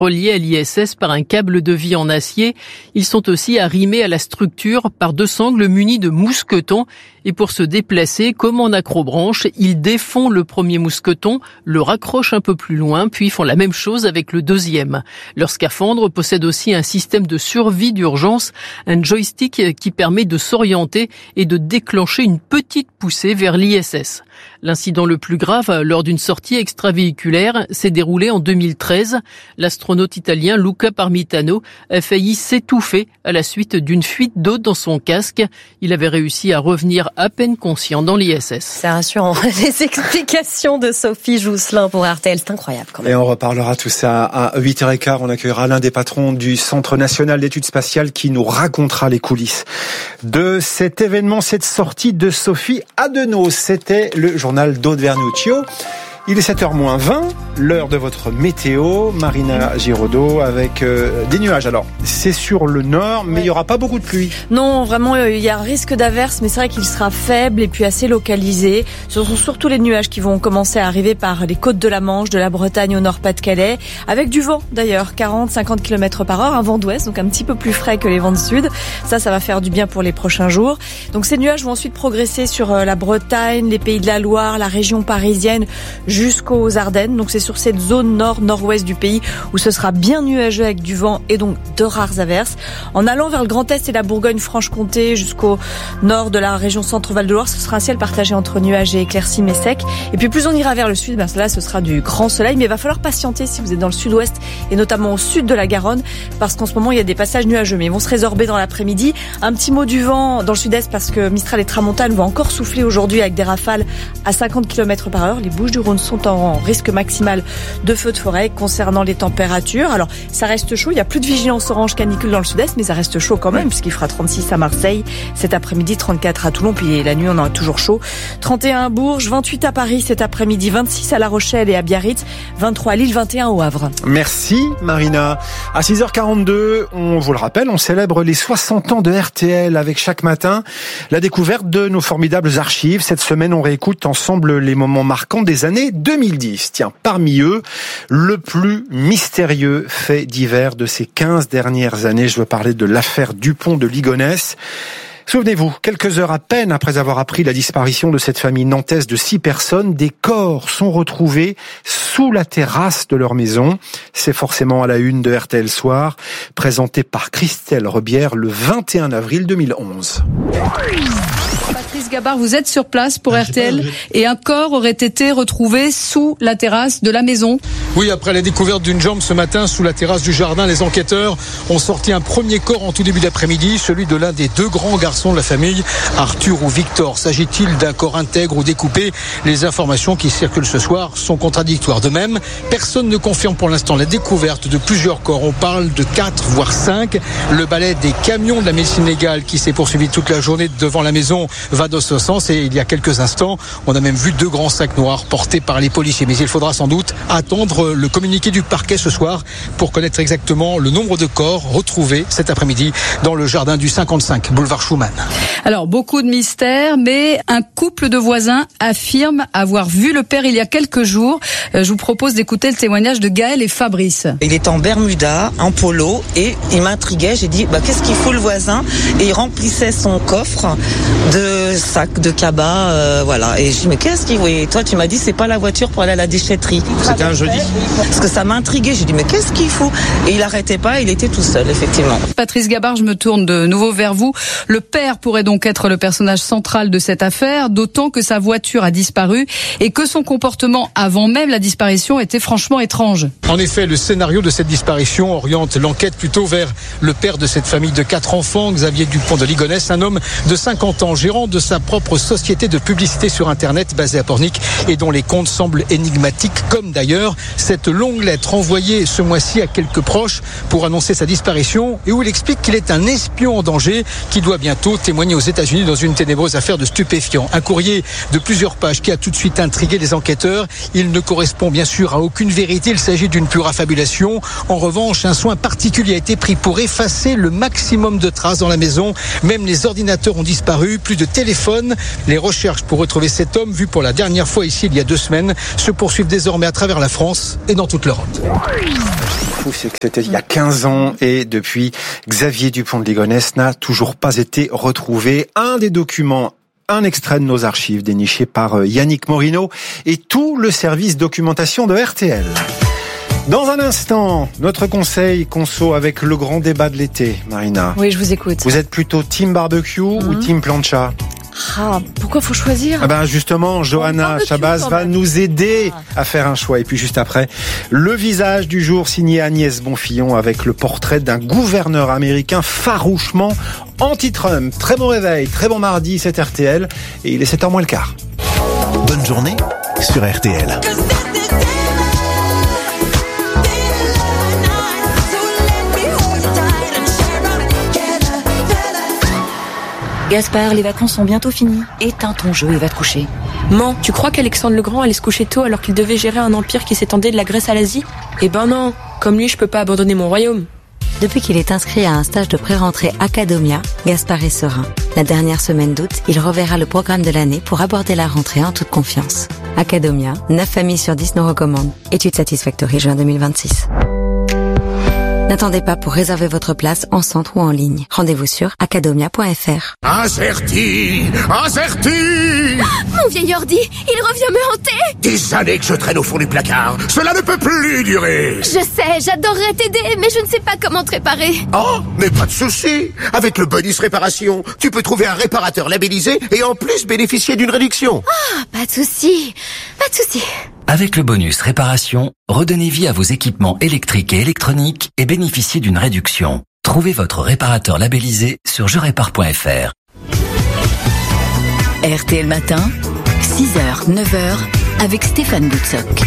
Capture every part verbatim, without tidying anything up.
Reliés à l'I S S par un câble de vie en acier, ils sont aussi arrimés à la structure par deux sangles munies de mousquetons. Et pour se déplacer, comme en acrobranche, ils défont le premier mousqueton, le raccrochent un peu plus loin, puis font la même chose avec le deuxième. Leur scaphandre possède aussi un système de survie d'urgence, un joystick qui permet de s'orienter et de déclencher une petite poussée vers l'I S S. L'incident le plus grave lors d'une sortie extravéhiculaire s'est déroulé en deux mille treize. L'astronaute italien Luca Parmitano a failli s'étouffer à la suite d'une fuite d'eau dans son casque. Il avait réussi à revenir à peine conscient dans l'I S S. C'est rassurant. Les explications de Sophie Jousselin pour R T L, c'est incroyable quand même. Et on reparlera tout ça à huit heures quinze. On accueillera l'un des patrons du Centre national d'études spatiales qui nous racontera les coulisses de cet événement, cette sortie de Sophie Adenau. C'était le journal d'Aude Vernuccio. Il est sept heures moins vingt, l'heure de votre météo, Marina Giraudot, avec euh, des nuages. Alors, c'est sur le nord, mais ouais. Il n'y aura pas beaucoup de pluie. Non, vraiment, il y a un risque d'averse, mais c'est vrai qu'il sera faible et puis assez localisé. Ce sont surtout les nuages qui vont commencer à arriver par les côtes de la Manche, de la Bretagne au Nord-Pas-de-Calais, avec du vent d'ailleurs, quarante à cinquante kilomètres par heure, un vent d'ouest, donc un petit peu plus frais que les vents de sud. Ça, ça va faire du bien pour les prochains jours. Donc ces nuages vont ensuite progresser sur la Bretagne, les Pays de la Loire, la région parisienne, jusqu'aux Ardennes. Donc c'est sur cette zone nord-nord-ouest du pays où ce sera bien nuageux avec du vent et donc de rares averses. En allant vers le Grand Est et la Bourgogne-Franche-Comté jusqu'au nord de la région Centre-Val de Loire, ce sera un ciel partagé entre nuages et éclaircies mais sec. Et puis plus on ira vers le sud, ben là ce sera du grand soleil, mais il va falloir patienter si vous êtes dans le sud-ouest et notamment au sud de la Garonne, parce qu'en ce moment il y a des passages nuageux, mais ils vont se résorber dans l'après-midi. Un petit mot du vent dans le sud-est parce que Mistral et Tramontane vont encore souffler aujourd'hui avec des rafales à cinquante kilomètres par heure. Les Bouches-du-Rhône sont en risque maximal de feux de forêt. Concernant les températures, alors ça reste chaud, il n'y a plus de vigilance orange canicule dans le sud-est, mais ça reste chaud quand même, puisqu'il fera trente-six à Marseille cet après-midi, trente-quatre à Toulon, puis la nuit on aura toujours chaud. trente et un à Bourges, vingt-huit à Paris cet après-midi, vingt-six à La Rochelle et à Biarritz, vingt-trois à Lille, vingt et un au Havre. Merci Marina. À six heures quarante-deux, on vous le rappelle, on célèbre les soixante ans de R T L avec chaque matin la découverte de nos formidables archives. Cette semaine, on réécoute ensemble les moments marquants des années deux mille dix. Tiens, parmi eux, le plus mystérieux fait divers de ces quinze dernières années. Je veux parler de l'affaire Dupont de Ligonnès. Souvenez-vous, quelques heures à peine après avoir appris la disparition de cette famille nantaise de six personnes, des corps sont retrouvés sous la terrasse de leur maison. C'est forcément à la une de R T L Soir, présenté par Christelle Rebière le vingt et un avril deux mille onze. Patrice Gabard, vous êtes sur place pour ah, R T L et un corps aurait été retrouvé sous la terrasse de la maison. Oui, après la découverte d'une jambe ce matin sous la terrasse du jardin, les enquêteurs ont sorti un premier corps en tout début d'après-midi, celui de l'un des deux grands garçons de la famille, Arthur ou Victor. S'agit-il d'un corps intègre ou découpé? Les informations qui circulent ce soir sont contradictoires. De même, personne ne confirme pour l'instant la découverte de plusieurs corps. On parle de quatre voire cinq. Le balai des camions de la médecine légale qui s'est poursuivi toute la journée devant la maison va dans ce sens, et il y a quelques instants, on a même vu deux grands sacs noirs portés par les policiers. Mais il faudra sans doute attendre le communiqué du parquet ce soir pour connaître exactement le nombre de corps retrouvés cet après-midi dans le jardin du cinquante-cinq boulevard Schumann. Alors, beaucoup de mystères, mais un couple de voisins affirme avoir vu le père il y a quelques jours. Je vous propose d'écouter le témoignage de Gaël et Fabrice. Il était en Bermuda, en polo, et il m'intriguait. J'ai dit, bah, qu'est-ce qu'il faut le voisin? Et il remplissait son coffre de sacs, de cabas, euh, voilà. Et je dis, mais qu'est-ce qu'il faut? Et toi, tu m'as dit, c'est pas la voiture pour aller à la déchetterie. C'était un jeudi. Parce que ça m'a intrigué. J'ai dit, mais qu'est-ce qu'il faut? Et il arrêtait pas, il était tout seul, effectivement. Patrice Gabard, je me tourne de nouveau vers vous. Le père pourrait donc être le personnage central de cette affaire, d'autant que sa voiture a disparu et que son comportement avant même la disparition était franchement étrange. En effet, le scénario de cette disparition oriente l'enquête plutôt vers le père de cette famille de quatre enfants, Xavier Dupont de Ligonnès, un homme de cinquante ans, gérant de sa propre société de publicité sur Internet basée à Pornic et dont les comptes semblent énigmatiques, comme d'ailleurs cette longue lettre envoyée ce mois-ci à quelques proches pour annoncer sa disparition et où il explique qu'il est un espion en danger qui doit bientôt témoigner aux États-Unis dans une ténébreuse affaire de stupéfiants. Un courrier de plusieurs pages qui a tout de suite intrigué les enquêteurs. Il ne correspond bien sûr à aucune vérité, il s'agit d'une pure affabulation. En revanche, un soin particulier a été pris pour effacer le maximum de traces dans la maison. Même les ordinateurs ont disparu, plus de télé téléphone. Les recherches pour retrouver cet homme vu pour la dernière fois ici il y a deux semaines se poursuivent désormais à travers la France et dans toute l'Europe. Fou, c'est que c'était il y a quinze ans et depuis, Xavier Dupont de Ligonnès n'a toujours pas été retrouvé. Un des documents, un extrait de nos archives déniché par Yannick Morino et tout le service documentation de R T L. Dans un instant, notre conseil conso avec le grand débat de l'été, Marina. Oui, je vous écoute. Vous êtes plutôt team barbecue mmh. ou team plancha? Ah, pourquoi faut choisir? Ah ben justement, Johanna Chabas va nous aider à faire un choix. Et puis juste après, le visage du jour signé Agnès Bonfillon avec le portrait d'un gouverneur américain farouchement anti-Trump. Très bon réveil, très bon mardi, c'est R T L et il est sept heures moins le quart. Bonne journée sur R T L. Gaspard, les vacances sont bientôt finies. Éteins ton jeu et va te coucher. Man, tu crois qu'Alexandre le Grand allait se coucher tôt alors qu'il devait gérer un empire qui s'étendait de la Grèce à l'Asie? Eh ben non, comme lui je peux pas abandonner mon royaume. Depuis qu'il est inscrit à un stage de pré-rentrée Academia, Gaspard est serein. La dernière semaine d'août, il reverra le programme de l'année pour aborder la rentrée en toute confiance. Academia, neuf familles sur dix nous recommandent. Étude Satisfactory juin deux mille vingt-six. N'attendez pas pour réserver votre place en centre ou en ligne. Rendez-vous sur academia point f r. Incerti, incerti. Mon vieil ordi, il revient me hanter. Des années que je traîne au fond du placard. Cela ne peut plus durer. Je sais, j'adorerais t'aider, mais je ne sais pas comment te réparer. Oh, mais pas de souci. Avec le bonus réparation, tu peux trouver un réparateur labellisé et en plus bénéficier d'une réduction. Ah, pas de souci, pas de souci. Avec le bonus réparation, redonnez vie à vos équipements électriques et électroniques et bénéficiez d'une réduction. Trouvez votre réparateur labellisé sur je répare point f r. R T L Matin, six heures, neuf heures, avec Stéphane Boutsock.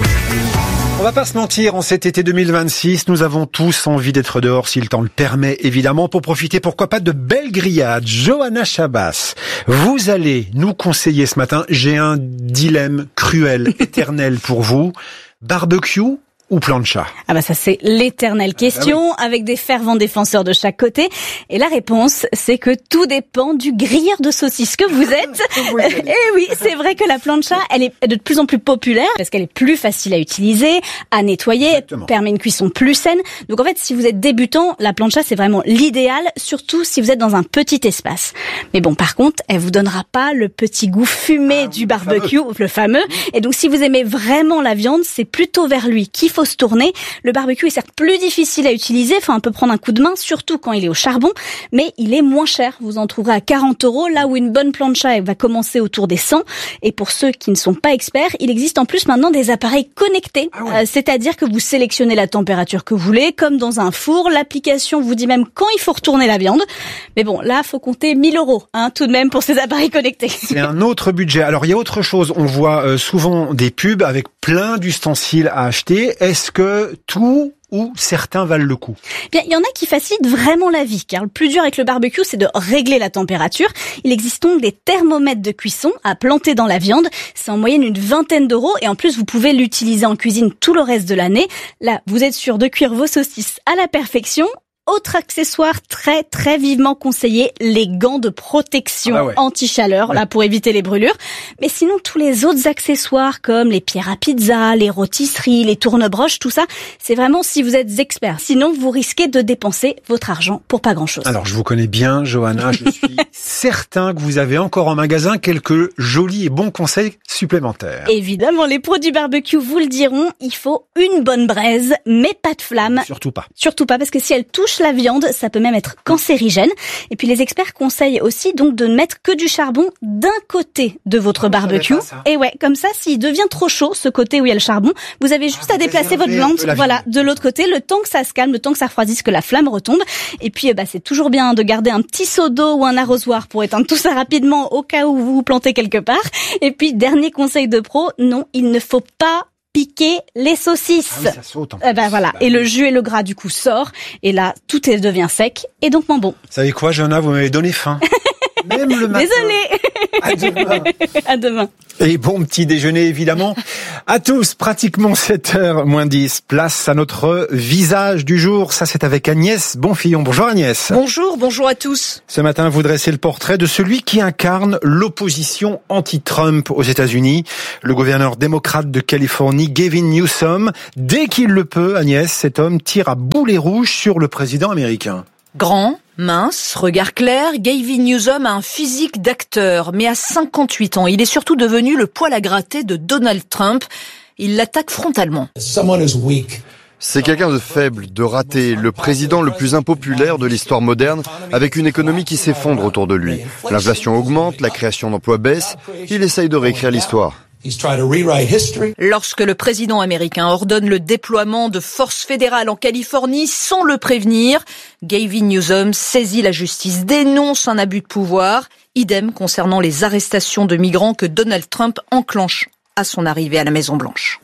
On va pas se mentir, en cet été deux mille vingt-six, nous avons tous envie d'être dehors, si le temps le permet, évidemment, pour profiter, pourquoi pas, de belles grillades. Johanna Chabas, vous allez nous conseiller ce matin, j'ai un dilemme cruel, éternel pour vous, barbecue ou plancha? Ah bah ça c'est l'éternelle question, ah oui. Avec des fervents défenseurs de chaque côté. Et la réponse, c'est que tout dépend du grilleur de saucisses que vous êtes. Et oui, c'est vrai que la plancha, elle est de plus en plus populaire parce qu'elle est plus facile à utiliser, à nettoyer, Exactement. permet une cuisson plus saine. Donc en fait, si vous êtes débutant, la plancha c'est vraiment l'idéal, surtout si vous êtes dans un petit espace. Mais bon, par contre, elle vous donnera pas le petit goût fumé ah, du barbecue, fameux. le fameux. Et donc si vous aimez vraiment la viande, c'est plutôt vers lui qu'il faut se tourner. Le barbecue est certes plus difficile à utiliser, faut un peu prendre un coup de main, surtout quand il est au charbon, mais il est moins cher. Vous en trouverez à quarante euros, là où une bonne plancha va commencer autour des cent. Et pour ceux qui ne sont pas experts, il existe en plus maintenant des appareils connectés, ah ouais. euh, c'est-à-dire que vous sélectionnez la température que vous voulez, comme dans un four. L'application vous dit même quand il faut retourner la viande. Mais bon, là, faut compter mille euros, hein, tout de même, pour ces appareils connectés. C'est un autre budget. Alors, il y a autre chose. On voit euh, souvent des pubs avec plein d'ustensiles à acheter. Est-ce que tout ou certains valent le coup? Bien, il y en a qui facilitent vraiment la vie, car le plus dur avec le barbecue, c'est de régler la température. Il existe donc des thermomètres de cuisson à planter dans la viande. C'est en moyenne une vingtaine d'euros et en plus, vous pouvez l'utiliser en cuisine tout le reste de l'année. Là, vous êtes sûr de cuire vos saucisses à la perfection. Autre accessoire très très vivement conseillé, les gants de protection ah bah ouais. anti-chaleur, ouais. là pour éviter les brûlures. Mais sinon tous les autres accessoires comme les pierres à pizza, les rôtisseries, les tourne-broches, tout ça, c'est vraiment si vous êtes expert. Sinon vous risquez de dépenser votre argent pour pas grand-chose. Alors je vous connais bien, Johanna, je suis certain que vous avez encore en magasin quelques jolis et bons conseils supplémentaires. Évidemment, les pros du barbecue vous le diront, il faut une bonne braise, mais pas de flamme. Surtout pas. Surtout pas, parce que si elle touche la viande, ça peut même être cancérigène. Et puis les experts conseillent aussi donc de ne mettre que du charbon d'un côté de votre oh, barbecue. Pas, et ouais, comme ça, s'il devient trop chaud, ce côté où il y a le charbon, vous avez juste ah, à déplacer votre viande, voilà, de l'autre côté, le temps que ça se calme, le temps que ça refroidisse, que la flamme retombe. Et puis, bah, c'est toujours bien de garder un petit seau d'eau ou un arrosoir pour éteindre tout ça rapidement au cas où vous vous plantez quelque part. Et puis, dernier conseil de pro, non, il ne faut pas piquer les saucisses. Ah oui, ça saute en plus. Eh ben voilà. Bah, et oui. le jus et le gras du coup sort. Et là, tout est, devient sec et donc moins bon. Vous savez quoi, Johanna, vous m'avez donné faim. Même le matin. Désolée. À demain. À demain. Et bon petit déjeuner, évidemment. À tous, pratiquement sept heures moins dix. Place à notre visage du jour. Ça, c'est avec Agnès Bonfillon. Bonjour Agnès. Bonjour, bonjour à tous. Ce matin, vous dressez le portrait de celui qui incarne l'opposition anti-Trump aux États-Unis. Le gouverneur démocrate de Californie, Gavin Newsom. Dès qu'il le peut, Agnès, cet homme tire à boulet rouge sur le président américain. Grand, mince, regard clair, Gavin Newsom a un physique d'acteur, mais à cinquante-huit ans, il est surtout devenu le poil à gratter de Donald Trump. Il l'attaque frontalement. C'est quelqu'un de faible, de raté, le président le plus impopulaire de l'histoire moderne, avec une économie qui s'effondre autour de lui. L'inflation augmente, la création d'emplois baisse, il essaye de réécrire l'histoire. Lorsque le président américain ordonne le déploiement de forces fédérales en Californie sans le prévenir, Gavin Newsom saisit la justice, dénonce un abus de pouvoir. Idem concernant les arrestations de migrants que Donald Trump enclenche à son arrivée à la Maison-Blanche.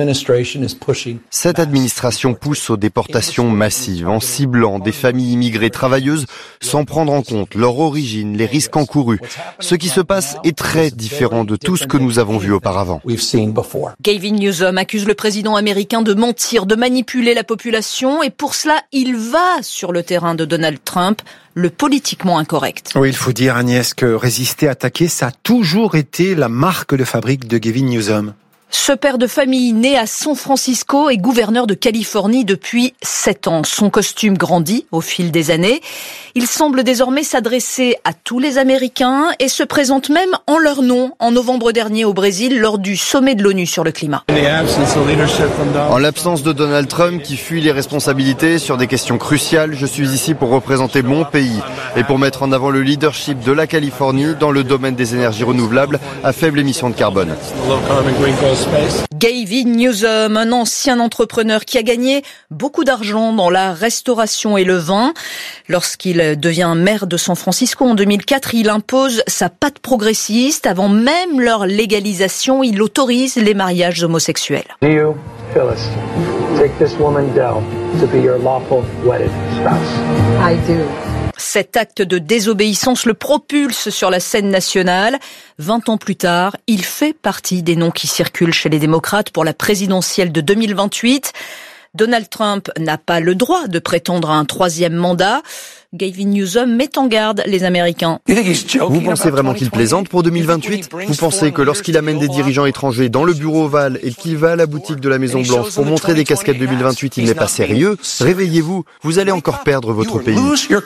Cette administration pousse aux déportations massives en ciblant des familles immigrées travailleuses sans prendre en compte leur origine, les risques encourus. Ce qui se passe est très différent de tout ce que nous avons vu auparavant. Gavin Newsom accuse le président américain de mentir, de manipuler la population et pour cela, il va sur le terrain de Donald Trump, le politiquement incorrect. Oui, il faut dire, Agnès, que résister, attaquer, ça a toujours été la marque de fabrique de Gavin Newsom. Ce père de famille, né à San Francisco, est gouverneur de Californie depuis sept ans. Son costume grandit au fil des années. Il semble désormais s'adresser à tous les Américains et se présente même en leur nom en novembre dernier au Brésil lors du sommet de l'ONU sur le climat. En l'absence de Donald Trump qui fuit les responsabilités sur des questions cruciales, je suis ici pour représenter mon pays et pour mettre en avant le leadership de la Californie dans le domaine des énergies renouvelables à faible émission de carbone. Gavin Newsom, un ancien entrepreneur qui a gagné beaucoup d'argent dans la restauration et le vin. Lorsqu'il devient maire de San Francisco en deux mille quatre, il impose sa patte progressiste. Avant même leur légalisation, il autorise les mariages homosexuels. Do you, Phyllis, take this woman Dell to be your lawful wedded spouse? I do. Cet acte de désobéissance le propulse sur la scène nationale. Vingt ans plus tard, il fait partie des noms qui circulent chez les démocrates pour la présidentielle de deux mille vingt-huit. Donald Trump n'a pas le droit de prétendre à un troisième mandat. Gavin Newsom met en garde les Américains. Vous pensez vraiment qu'il plaisante pour deux mille vingt-huit? Vous pensez que lorsqu'il amène des dirigeants étrangers dans le bureau ovale et qu'il va à la boutique de la Maison-Blanche pour montrer des casquettes deux mille vingt-huit, il n'est pas sérieux? Réveillez-vous, vous allez encore perdre votre pays.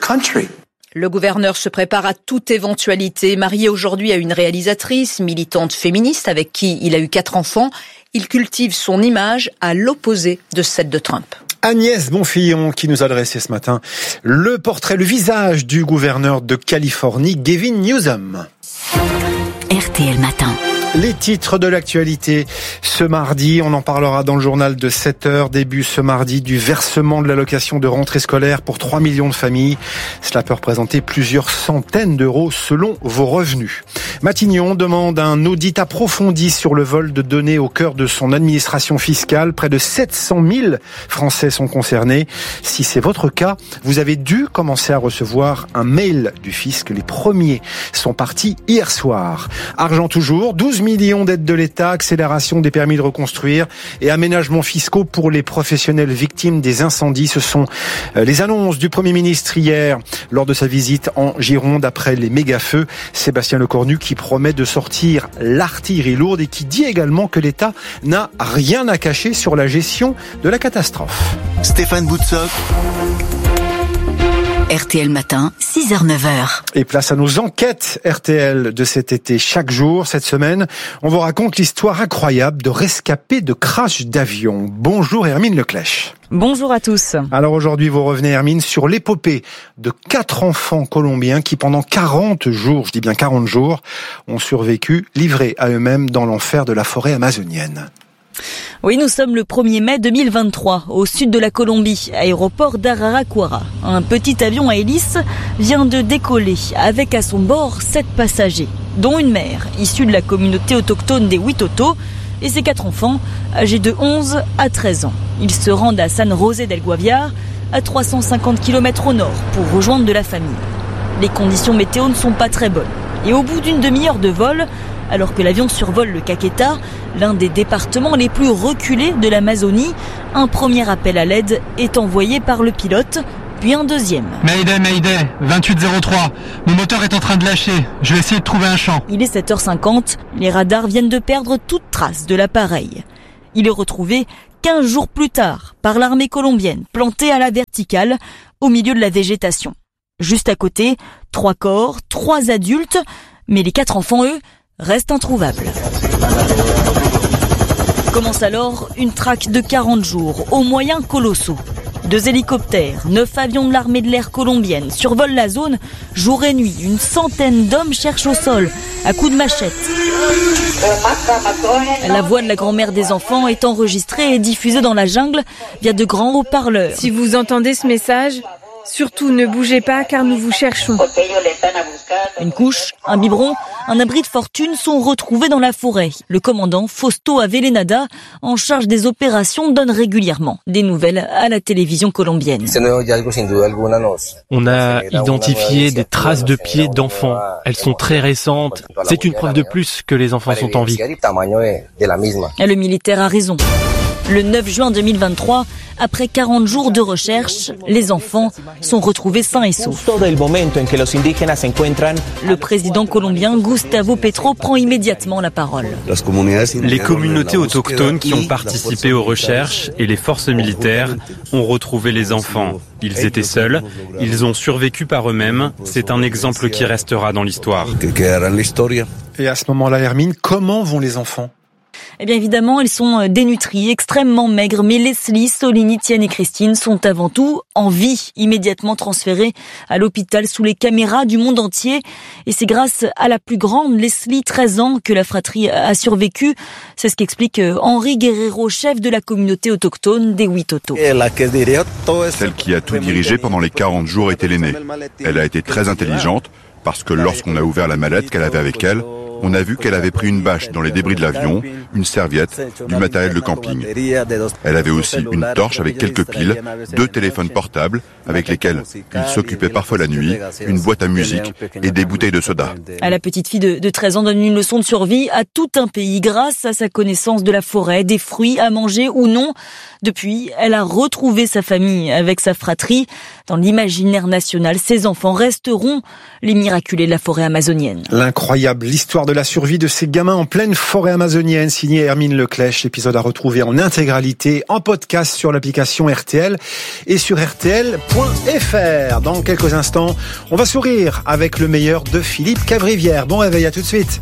Le gouverneur se prépare à toute éventualité. Marié aujourd'hui à une réalisatrice, militante féministe avec qui il a eu quatre enfants, il cultive son image à l'opposé de celle de Trump. Agnès Bonfillon qui nous a adressé ce matin le portrait, le visage du gouverneur de Californie, Gavin Newsom. R T L Matin. Les titres de l'actualité ce mardi, on en parlera dans le journal de sept heures, début ce mardi du versement de l'allocation de rentrée scolaire pour trois millions de familles. Cela peut représenter plusieurs centaines d'euros selon vos revenus. Matignon demande un audit approfondi sur le vol de données au cœur de son administration fiscale. Près de sept cent mille Français sont concernés. Si c'est votre cas, vous avez dû commencer à recevoir un mail du fisc. Les premiers sont partis hier soir. Argent toujours, douze millions d'aides de l'État, accélération des permis de reconstruire et aménagements fiscaux pour les professionnels victimes des incendies. Ce sont les annonces du Premier ministre hier lors de sa visite en Gironde après les méga-feux. Sébastien Lecornu qui promet de sortir l'artillerie lourde et qui dit également que l'État n'a rien à cacher sur la gestion de la catastrophe. Stéphane Boutsock. R T L Matin, six heures neuf heures. Et place à nos enquêtes R T L de cet été. Chaque jour, cette semaine, on vous raconte l'histoire incroyable de rescapés de crash d'avion. Bonjour Hermine Leclèche. Bonjour à tous. Alors aujourd'hui, vous revenez Hermine sur l'épopée de quatre enfants colombiens qui pendant quarante jours, je dis bien quarante jours, ont survécu, livrés à eux-mêmes dans l'enfer de la forêt amazonienne. Oui, nous sommes le premier mai deux mille vingt-trois, au sud de la Colombie, aéroport d'Araraquara. Un petit avion à hélice vient de décoller avec à son bord sept passagers, dont une mère issue de la communauté autochtone des Witoto et ses quatre enfants âgés de onze à treize ans. Ils se rendent à San José del Guaviare, à trois cent cinquante kilomètres au nord, pour rejoindre de la famille. Les conditions météo ne sont pas très bonnes. Et au bout d'une demi-heure de vol, alors que l'avion survole le Caquetá, l'un des départements les plus reculés de l'Amazonie, un premier appel à l'aide est envoyé par le pilote, puis un deuxième. Mayday, Mayday, vingt-huit zéro trois. Mon moteur est en train de lâcher. Je vais essayer de trouver un champ. Il est sept heures cinquante. Les radars viennent de perdre toute trace de l'appareil. Il est retrouvé quinze jours plus tard par l'armée colombienne, planté à la verticale, au milieu de la végétation. Juste à côté, trois corps, trois adultes, mais les quatre enfants, eux, restent introuvables. Commence alors une traque de quarante jours, aux moyens colossaux. Deux hélicoptères, neuf avions de l'armée de l'air colombienne survolent la zone jour et nuit. Une centaine d'hommes cherchent au sol, à coups de machette. La voix de la grand-mère des enfants est enregistrée et diffusée dans la jungle via de grands haut-parleurs. Si vous entendez ce message, surtout ne bougez pas car nous vous cherchons. Une couche, un biberon, un abri de fortune sont retrouvés dans la forêt. Le commandant Fausto Avellaneda, en charge des opérations, donne régulièrement des nouvelles à la télévision colombienne. On a identifié des traces de pieds d'enfants. Elles sont très récentes. C'est une preuve de plus que les enfants sont en vie. Le militaire a raison. Le neuf juin deux mille vingt-trois, après quarante jours de recherche, les enfants sont retrouvés sains et saufs. Le président colombien Gustavo Petro prend immédiatement la parole. Les communautés autochtones qui ont participé aux recherches et les forces militaires ont retrouvé les enfants. Ils étaient seuls, ils ont survécu par eux-mêmes. C'est un exemple qui restera dans l'histoire. Et à ce moment-là, Hermine, comment vont les enfants ? Eh bien évidemment, ils sont dénutris, extrêmement maigres, mais Leslie, Solini, Tienne et Christine sont avant tout en vie, immédiatement transférés à l'hôpital sous les caméras du monde entier. Et c'est grâce à la plus grande, Leslie, treize ans, que la fratrie a survécu. C'est ce qu'explique Henri Guerrero, chef de la communauté autochtone des Witoto. Celle qui a tout dirigé pendant les quarante jours était l'aînée. Elle a été très intelligente parce que lorsqu'on a ouvert la mallette qu'elle avait avec elle, on a vu qu'elle avait pris une bâche dans les débris de l'avion, une serviette, du matériel de camping. Elle avait aussi une torche avec quelques piles, deux téléphones portables avec lesquels il s'occupait parfois la nuit, une boîte à musique et des bouteilles de soda. La petite fille de, de treize ans donne une leçon de survie à tout un pays grâce à sa connaissance de la forêt, des fruits à manger ou non. Depuis, elle a retrouvé sa famille avec sa fratrie. Dans l'imaginaire national, ses enfants resteront les miraculés de la forêt amazonienne. L'incroyable histoire de la survie de ces gamins en pleine forêt amazonienne, signé Hermine Leclèche. L'épisode à retrouver en intégralité, en podcast sur l'application R T L et sur R T L point F R. Dans quelques instants, on va sourire avec le meilleur de Philippe Cavrivière. Bon réveil, à tout de suite.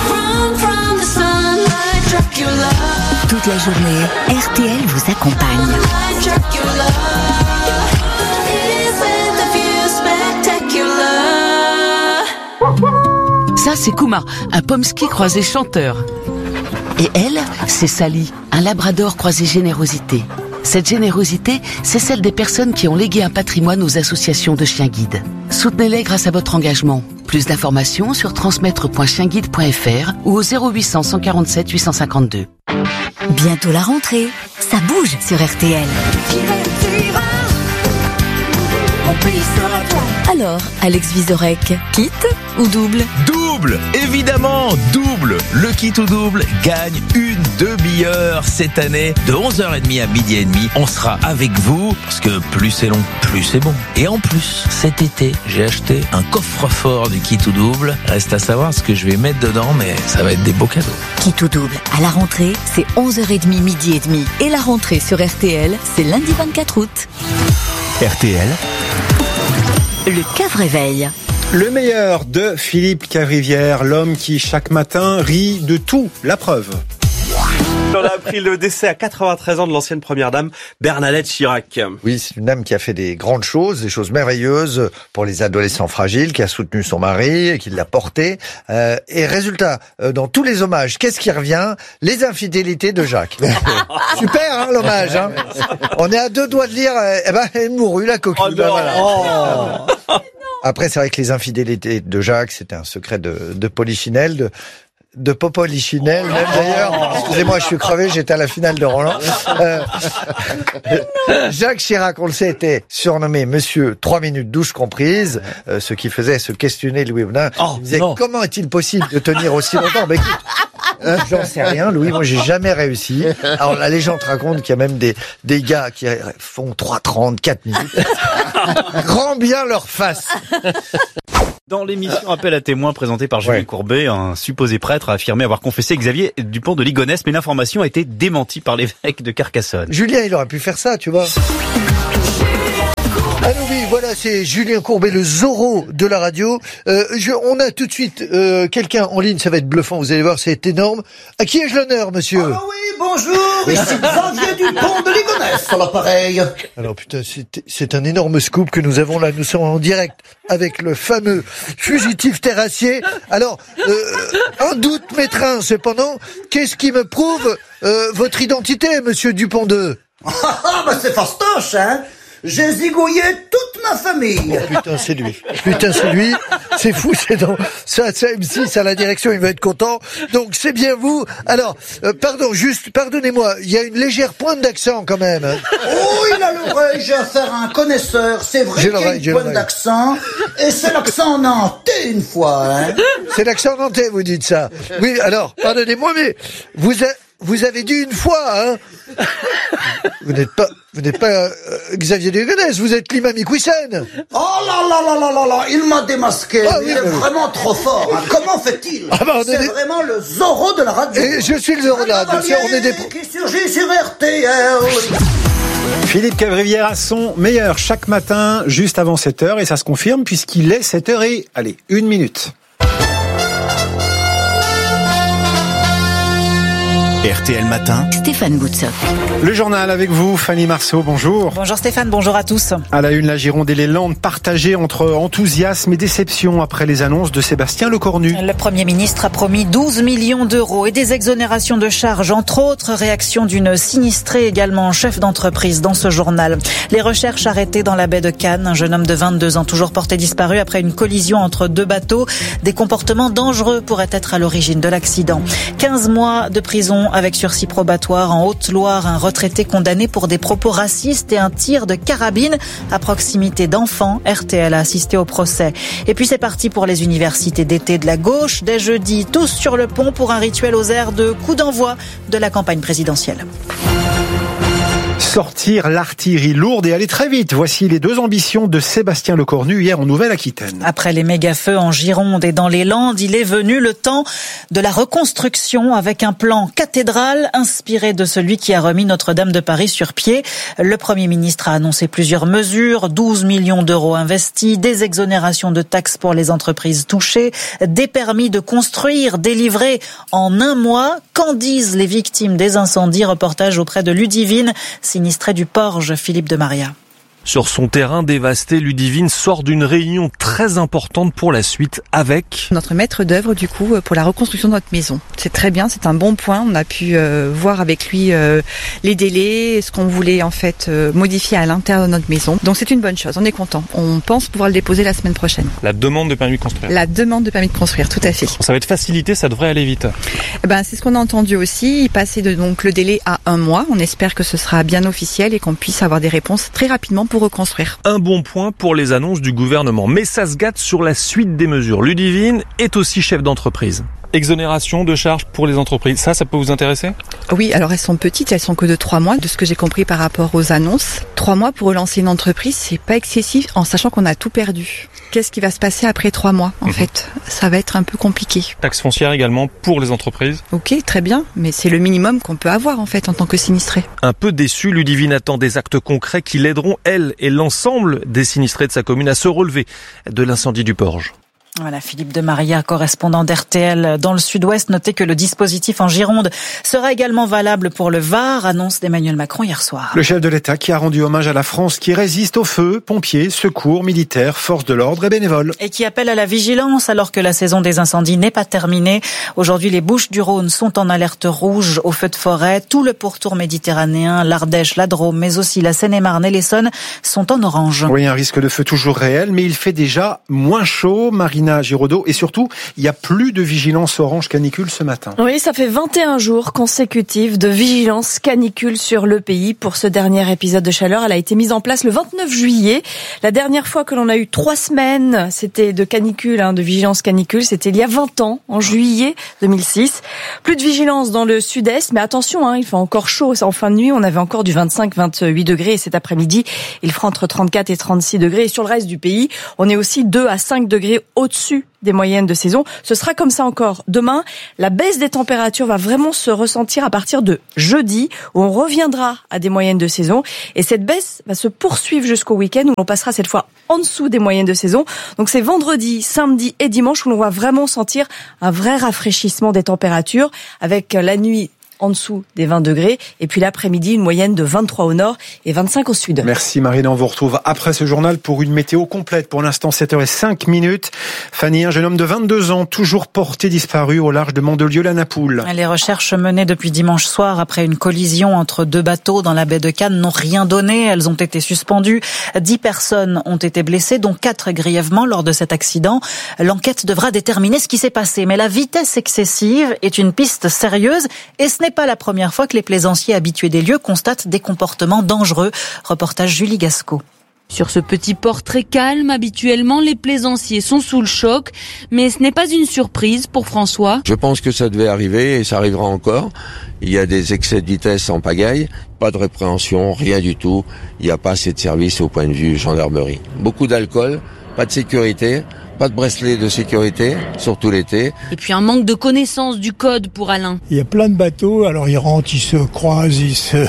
Toute la journée, R T L vous accompagne. Ça, c'est Kuma, un pomsky croisé chanteur. Et elle, c'est Sally, un labrador croisé générosité. Cette générosité, c'est celle des personnes qui ont légué un patrimoine aux associations de chiens guides. Soutenez-les grâce à votre engagement. Plus d'informations sur transmettre point chien guide point F R ou au zéro huit cents, cent quarante-sept, huit cent cinquante-deux. Bientôt la rentrée, ça bouge sur R T L. Alors, Alex Vizorek, kit ou double ? Double, évidemment, double. Le kit ou double gagne une demi-heure cette année de onze heures trente à midi et demi. On sera avec vous parce que plus c'est long, plus c'est bon. Et en plus, cet été, j'ai acheté un coffre-fort du kit ou double. Reste à savoir ce que je vais mettre dedans, mais ça va être des beaux cadeaux. Kit ou double, à la rentrée, c'est onze heures trente, midi et demi. Et la rentrée sur R T L, c'est lundi vingt-quatre août. R T L. Le Cavréveil. Le meilleur de Philippe Cavrivière, l'homme qui chaque matin rit de tout, la preuve. On a appris le décès à quatre-vingt-treize ans de l'ancienne première dame Bernadette Chirac. Oui, c'est une dame qui a fait des grandes choses, des choses merveilleuses pour les adolescents fragiles, qui a soutenu son mari et qui l'a porté. Euh, et résultat, euh, dans tous les hommages, qu'est-ce qui revient ? Les infidélités de Jacques. Super, hein, l'hommage. Hein. On est à deux doigts de dire, euh, eh ben, elle mourut la coquille. Oh, ben, voilà. Oh. Après, c'est vrai que les infidélités de Jacques, c'était un secret de, de Polichinelle, de de Popolichinelle, même d'ailleurs. Excusez-moi, je suis crevé, j'étais à la finale de Roland. Euh, Jacques Chirac, on le sait, était surnommé Monsieur trois minutes douche comprise, euh, ce qui faisait se questionner Louis Baudin. Oh, il disait, comment est-il possible de tenir aussi longtemps? Ben, écoute, euh, j'en sais rien, Louis, moi j'ai jamais réussi. Alors la légende raconte qu'il y a même des, des gars qui font trois trente, quatre minutes. Grand bien leur face. Dans l'émission Appel à témoins présentée par Julien ouais. Courbet, un supposé prêtre a affirmé avoir confessé Xavier Dupont de Ligonnès, mais l'information a été démentie par l'évêque de Carcassonne. Julien, il aurait pu faire ça, tu vois. Ah non, oui, voilà, c'est Julien Courbet, le Zorro de la radio. Euh, je, on a tout de suite euh, quelqu'un en ligne, ça va être bluffant, vous allez voir, c'est énorme. À qui ai-je l'honneur, monsieur? Ah oui, bonjour, ici Xavier Dupont de Ligonnès à l'appareil. Alors putain, c'est, c'est un énorme scoop que nous avons là, nous sommes en direct avec le fameux fugitif terrassier. Alors, euh, un doute m'étreint cependant, qu'est-ce qui me prouve euh, votre identité, monsieur Dupont de... Ah bah c'est fastoche, hein. J'ai zigouillé toute ma famille. Oh, putain, c'est lui. Putain, c'est lui. C'est fou, c'est dans, ça, c'est M six à la direction, il va être content. Donc, c'est bien vous. Alors, euh, pardon, juste, pardonnez-moi, il y a une légère pointe d'accent quand même. Oh, il a l'oreille, j'ai affaire à un connaisseur. C'est vrai qu'il y a une pointe d'accent. Et c'est l'accent nantais une fois, hein. C'est l'accent nantais, vous dites ça. Oui, alors, pardonnez-moi, mais vous êtes, vous avez dit une fois, hein. Vous n'êtes pas, vous n'êtes pas euh, Xavier de Ligonnès, vous êtes l'imam Iqwisen. Oh là là là là là là, il m'a démasqué. Ah, oui, il est oui. vraiment trop fort. Hein. Comment fait-il? ah bah, C'est des... vraiment le Zorro de la radio. Et je suis le Zorro de la radio. On est des... qui surgit sur R T L. Philippe Cavrivière a son meilleur chaque matin, juste avant sept heures, et ça se confirme puisqu'il est sept heures et, allez, une minute. R T L Matin, Stéphane Boutsock. Le journal avec vous, Fanny Marceau, bonjour. Bonjour Stéphane, bonjour à tous. À la une, la Gironde et les Landes partagées entre enthousiasme et déception après les annonces de Sébastien Lecornu. Le Premier ministre a promis douze millions d'euros et des exonérations de charges, entre autres. Réaction d'une sinistrée, également chef d'entreprise dans ce journal. Les recherches arrêtées dans la baie de Cannes. Un jeune homme de vingt-deux ans, toujours porté disparu après une collision entre deux bateaux. Des comportements dangereux pourraient être à l'origine de l'accident. quinze mois de prison avec sursis probatoire en Haute-Loire. Un retraité condamné pour des propos racistes et un tir de carabine à proximité d'enfants. R T L a assisté au procès. Et puis c'est parti pour les universités d'été de la gauche. Dès jeudi, tous sur le pont pour un rituel aux airs de coup d'envoi de la campagne présidentielle. Sortir l'artillerie lourde et aller très vite. Voici les deux ambitions de Sébastien Lecornu hier en Nouvelle-Aquitaine. Après les méga-feux en Gironde et dans les Landes, il est venu le temps de la reconstruction avec un plan cathédrale inspiré de celui qui a remis Notre-Dame de Paris sur pied. Le Premier ministre a annoncé plusieurs mesures, douze millions d'euros investis, des exonérations de taxes pour les entreprises touchées, des permis de construire délivrés en un mois. Qu'en disent les victimes des incendies? Reportage auprès de Ludivine, sinistré du Porge, Philippe de Maria. Sur son terrain dévasté, Ludivine sort d'une réunion très importante pour la suite avec notre maître d'œuvre du coup pour la reconstruction de notre maison. C'est très bien, c'est un bon point. On a pu euh, voir avec lui euh, les délais, ce qu'on voulait en fait euh, modifier à l'intérieur de notre maison. Donc c'est une bonne chose, on est content. On pense pouvoir le déposer la semaine prochaine. La demande de permis de construire. La demande de permis de construire, tout à fait. Ça va être facilité, ça devrait aller vite. Eh ben c'est ce qu'on a entendu aussi. Passer de donc le délai à un mois. On espère que ce sera bien officiel et qu'on puisse avoir des réponses très rapidement pour reconstruire. Un bon point pour les annonces du gouvernement, mais ça se gâte sur la suite des mesures. Ludivine est aussi chef d'entreprise. Exonération de charges pour les entreprises, ça, ça peut vous intéresser? Oui, alors elles sont petites, elles sont que de trois mois, de ce que j'ai compris par rapport aux annonces. Trois mois pour relancer une entreprise, c'est pas excessif, en sachant qu'on a tout perdu. Qu'est-ce qui va se passer après trois mois, en mmh. fait? Ça va être un peu compliqué. Taxe foncière également pour les entreprises? Ok, très bien, mais c'est le minimum qu'on peut avoir, en fait, en tant que sinistré. Un peu déçu, Ludivine attend des actes concrets qui l'aideront, elle et l'ensemble des sinistrés de sa commune, à se relever de l'incendie du Porge. Voilà, Philippe de Maria, correspondant d'R T L dans le Sud-Ouest. Notez que le dispositif en Gironde sera également valable pour le Var, annonce d'Emmanuel Macron hier soir. Le chef de l'État qui a rendu hommage à la France qui résiste au feu, pompiers, secours, militaires, forces de l'ordre et bénévoles. Et qui appelle à la vigilance alors que la saison des incendies n'est pas terminée. Aujourd'hui, les Bouches-du-Rhône sont en alerte rouge au feu de forêt. Tout le pourtour méditerranéen, l'Ardèche, la Drôme, mais aussi la Seine-et-Marne et l'Essonne sont en orange. Oui, un risque de feu toujours réel, mais il fait déjà moins chaud. Marine Marina Giraudot. Et surtout, il y a plus de vigilance orange canicule ce matin. Oui, ça fait vingt et un jours consécutifs de vigilance canicule sur le pays. Pour ce dernier épisode de chaleur, elle a été mise en place le vingt-neuf juillet. La dernière fois que l'on a eu trois semaines, c'était de canicule, hein, de vigilance canicule, c'était il y a vingt ans, en juillet deux mille six. Plus de vigilance dans le sud-est, mais attention, hein, il fait encore chaud. En fin de nuit, on avait encore du vingt-cinq à vingt-huit degrés. Et cet après-midi, il fera entre trente-quatre et trente-six degrés. Et sur le reste du pays, on est aussi deux à cinq degrés au-dessus des moyennes de saison. Ce sera comme ça encore demain. La baisse des températures va vraiment se ressentir à partir de jeudi, où on reviendra à des moyennes de saison. Et cette baisse va se poursuivre jusqu'au week-end, où on passera cette fois en dessous des moyennes de saison. Donc c'est vendredi, samedi et dimanche où l'on va vraiment sentir un vrai rafraîchissement des températures, avec la nuit en dessous des vingt degrés, et puis l'après-midi, une moyenne de vingt-trois au nord et vingt-cinq au sud. Merci Marina, on vous retrouve après ce journal pour une météo complète. Pour l'instant, sept heures cinq minutes. Fanny, un jeune homme de vingt-deux ans, toujours porté disparu au large de Mandelieu-la-Napoule. Les recherches menées depuis dimanche soir après une collision entre deux bateaux dans la baie de Cannes n'ont rien donné. Elles ont été suspendues. Dix personnes ont été blessées, dont quatre grièvement lors de cet accident. L'enquête devra déterminer ce qui s'est passé. Mais la vitesse excessive est une piste sérieuse et ce n'est pas la première fois que les plaisanciers habitués des lieux constatent des comportements dangereux. Reportage Julie Gasco. Sur ce petit port très calme, habituellement, les plaisanciers sont sous le choc. Mais ce n'est pas une surprise pour François. Je pense que ça devait arriver et ça arrivera encore. Il y a des excès de vitesse en pagaille, pas de répréhension, rien du tout. Il n'y a pas assez de services au point de vue gendarmerie. Beaucoup d'alcool, pas de sécurité. Pas de bracelet de sécurité, surtout l'été. Et puis un manque de connaissance du code pour Alain. Il y a plein de bateaux, alors ils rentrent, ils se croisent, ils se...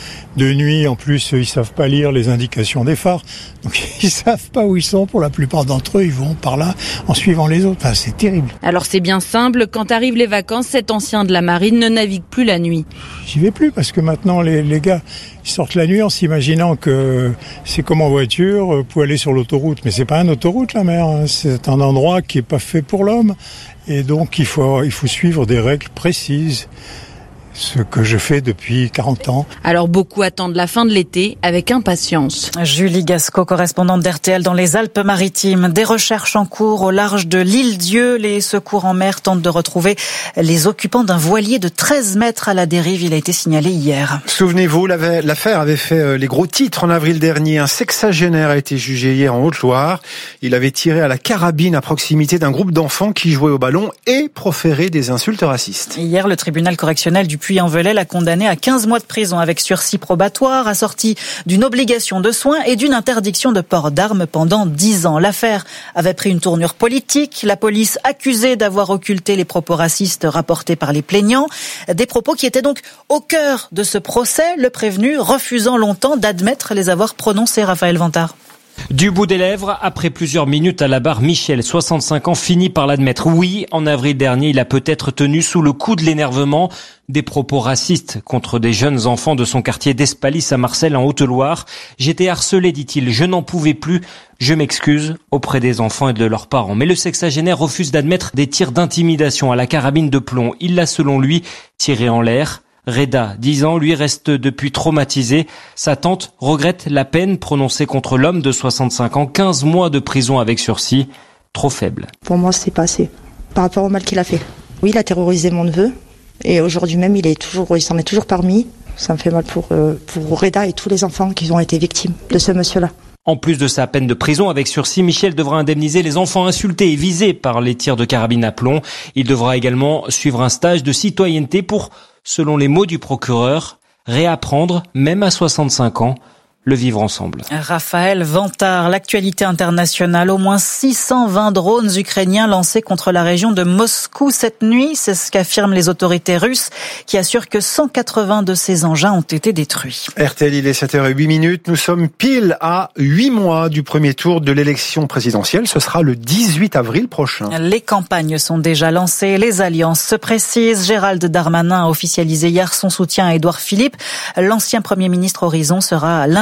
de nuit, en plus, ils savent pas lire les indications des phares. Donc ils savent pas où ils sont, pour la plupart d'entre eux, ils vont par là en suivant les autres. Enfin, c'est terrible. Alors c'est bien simple, quand arrivent les vacances, cet ancien de la marine ne navigue plus la nuit. J'y vais plus parce que maintenant les, les gars, ils sortent la nuit en s'imaginant que c'est comme en voiture, pour aller sur l'autoroute. Mais c'est pas une autoroute la mer, hein. C'est un endroit qui est pas fait pour l'homme. Et donc il faut, il faut suivre des règles précises. Ce que je fais depuis quarante ans. Alors beaucoup attendent la fin de l'été avec impatience. Julie Gasco, correspondante d'R T L dans les Alpes-Maritimes. Des recherches en cours au large de l'île Dieu. Les secours en mer tentent de retrouver les occupants d'un voilier de treize mètres à la dérive. Il a été signalé hier. Souvenez-vous, l'affaire avait fait les gros titres en avril dernier. Un sexagénaire a été jugé hier en Haute-Loire. Il avait tiré à la carabine à proximité d'un groupe d'enfants qui jouaient au ballon et proféré des insultes racistes. Hier, le tribunal correctionnel du Puy-en-Velay l'a condamné à quinze mois de prison avec sursis probatoire, assorti d'une obligation de soins et d'une interdiction de port d'armes pendant dix ans. L'affaire avait pris une tournure politique. La police accusée d'avoir occulté les propos racistes rapportés par les plaignants. Des propos qui étaient donc au cœur de ce procès, le prévenu refusant longtemps d'admettre les avoir prononcés. Raphaël Vantard. Du bout des lèvres, après plusieurs minutes à la barre, Michel, soixante-cinq ans, finit par l'admettre. Oui, en avril dernier, il a peut-être tenu sous le coup de l'énervement des propos racistes contre des jeunes enfants de son quartier d'Espalis à Marseille en Haute-Loire. J'étais harcelé, dit-il, je n'en pouvais plus. Je m'excuse auprès des enfants et de leurs parents. Mais le sexagénaire refuse d'admettre des tirs d'intimidation à la carabine de plomb. Il l'a, selon lui, tiré en l'air. Reda, dix ans, lui reste depuis traumatisé. Sa tante regrette la peine prononcée contre l'homme de soixante-cinq ans, quinze mois de prison avec sursis, trop faible. Pour moi, c'est pas assez, par rapport au mal qu'il a fait. Oui, il a terrorisé mon neveu, et aujourd'hui même, il est toujours, il s'en est toujours parmi. Ça me fait mal pour, euh, pour Reda et tous les enfants qui ont été victimes de ce monsieur-là. En plus de sa peine de prison avec sursis, Michel devra indemniser les enfants insultés et visés par les tirs de carabine à plomb. Il devra également suivre un stage de citoyenneté pour, selon les mots du procureur, réapprendre, même à soixante-cinq ans, le vivre ensemble. Raphaël Vantard, l'actualité internationale. Au moins six cent vingt drones ukrainiens lancés contre la région de Moscou cette nuit. C'est ce qu'affirment les autorités russes qui assurent que cent quatre-vingts de ces engins ont été détruits. R T L, il est sept heures huit minutes. Nous sommes pile à huit mois du premier tour de l'élection présidentielle. Ce sera le dix-huit avril prochain. Les campagnes sont déjà lancées. Les alliances se précisent. Gérald Darmanin a officialisé hier son soutien à Édouard Philippe. L'ancien Premier ministre Horizon sera l'invité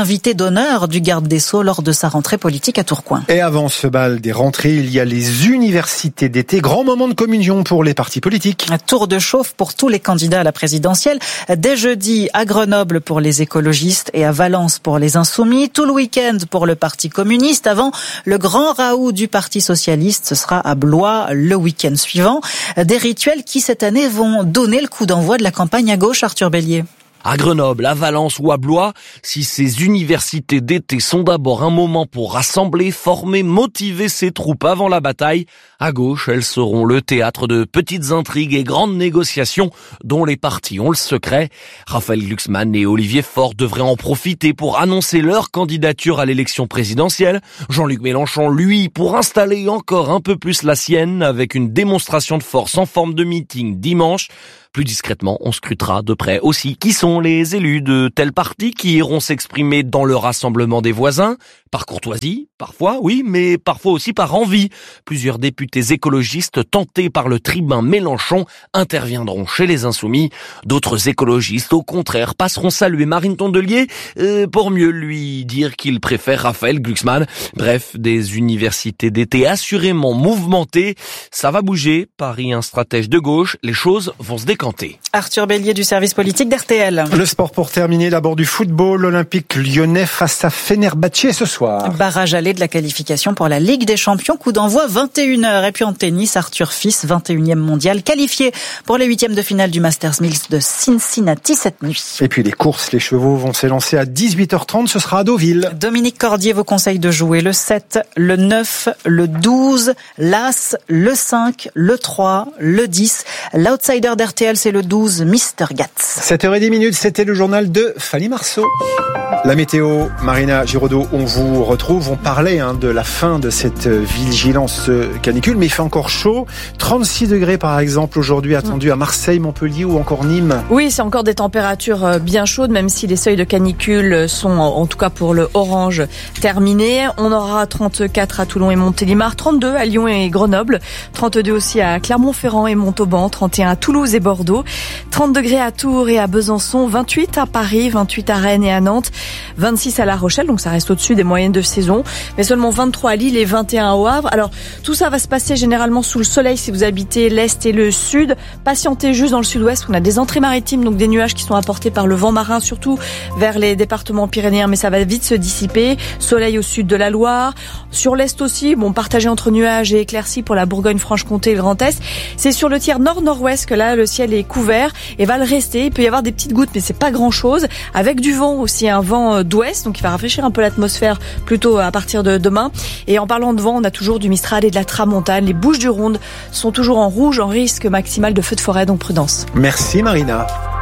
invité d'honneur du garde des Sceaux lors de sa rentrée politique à Tourcoing. Et avant ce bal des rentrées, il y a les universités d'été. Grand moment de communion pour les partis politiques. Un tour de chauffe pour tous les candidats à la présidentielle. Dès jeudi à Grenoble pour les écologistes et à Valence pour les insoumis. Tout le week-end pour le Parti communiste. Avant le grand raout du Parti socialiste, ce sera à Blois le week-end suivant. Des rituels qui cette année vont donner le coup d'envoi de la campagne à gauche, Arthur Bélier. À Grenoble, à Valence ou à Blois, si ces universités d'été sont d'abord un moment pour rassembler, former, motiver ces troupes avant la bataille, à gauche, elles seront le théâtre de petites intrigues et grandes négociations dont les partis ont le secret. Raphaël Glucksmann et Olivier Faure devraient en profiter pour annoncer leur candidature à l'élection présidentielle. Jean-Luc Mélenchon, lui, pour installer encore un peu plus la sienne avec une démonstration de force en forme de meeting dimanche. Plus discrètement, on scrutera de près aussi qui sont les élus de tel parti qui iront s'exprimer dans le rassemblement des voisins. Par courtoisie, parfois, oui, mais parfois aussi par envie. Plusieurs députés écologistes tentés par le tribun Mélenchon interviendront chez les Insoumis. D'autres écologistes, au contraire, passeront saluer Marine Tondelier euh, pour mieux lui dire qu'ils préfèrent Raphaël Glucksmann. Bref, des universités d'été assurément mouvementées. Ça va bouger, parie un stratège de gauche, les choses vont se décanter. Arthur Bélier du service politique d'R T L. Le sport pour terminer, d'abord du football, l'Olympique lyonnais face à Fenerbahçe ce soir. Barrage aller de la qualification pour la Ligue des Champions, coup d'envoi vingt et une heures. Et puis en tennis, Arthur Fils, vingt et unième mondial, qualifié pour les huitièmes de finale du Masters Mills de Cincinnati cette nuit. Et puis les courses, les chevaux vont s'élancer à dix-huit heures trente, ce sera à Deauville. Dominique Cordier vous conseille de jouer le sept, le neuf, le douze, l'As, le cinq, le trois, le dix. L'outsider d'R T L, c'est le douze, Mister Gatz. sept heures dix, c'était le journal de Fanny Marceau. La météo, Marina Giraudot, on vous retrouve. On parlait hein, de la fin de cette vigilance canicule, mais il fait encore chaud. trente-six degrés par exemple aujourd'hui attendu à Marseille, Montpellier ou encore Nîmes. Oui, c'est encore des températures bien chaudes, même si les seuils de canicule sont, en tout cas pour le orange, terminés. On aura trente-quatre à Toulon et Montélimar, trente-deux à Lyon et Grenoble, trente-deux aussi à Clermont-Ferrand et Montauban, trente et un à Toulouse et Bordeaux, trente degrés à Tours et à Besançon, vingt-huit à Paris, vingt-huit à Rennes et à Nantes, vingt-six à La Rochelle, donc ça reste au-dessus des moyennes de saison, mais seulement vingt-trois à Lille et vingt et un au Havre. Alors, tout ça va se passer généralement sous le soleil si vous habitez l'Est et le Sud. Patientez juste dans le Sud-Ouest, on a des entrées maritimes, donc des nuages qui sont apportés par le vent marin, surtout vers les départements pyrénéens, mais ça va vite se dissiper. Soleil au sud de la Loire. Sur l'Est aussi, bon, partagé entre nuages et éclaircies pour la Bourgogne-Franche-Comté et le Grand Est. C'est sur le tiers nord-nord-ouest que là, le ciel est couvert et va le rester. Il peut y avoir des petites gouttes, mais c'est pas grand-chose. Avec du vent aussi, un vent d'ouest, donc il va rafraîchir un peu l'atmosphère plutôt à partir de demain. Et en parlant de vent, on a toujours du Mistral et de la Tramontane. Les Bouches-du-Rhône sont toujours en rouge, en risque maximal de feux de forêt, donc prudence. Merci Marina.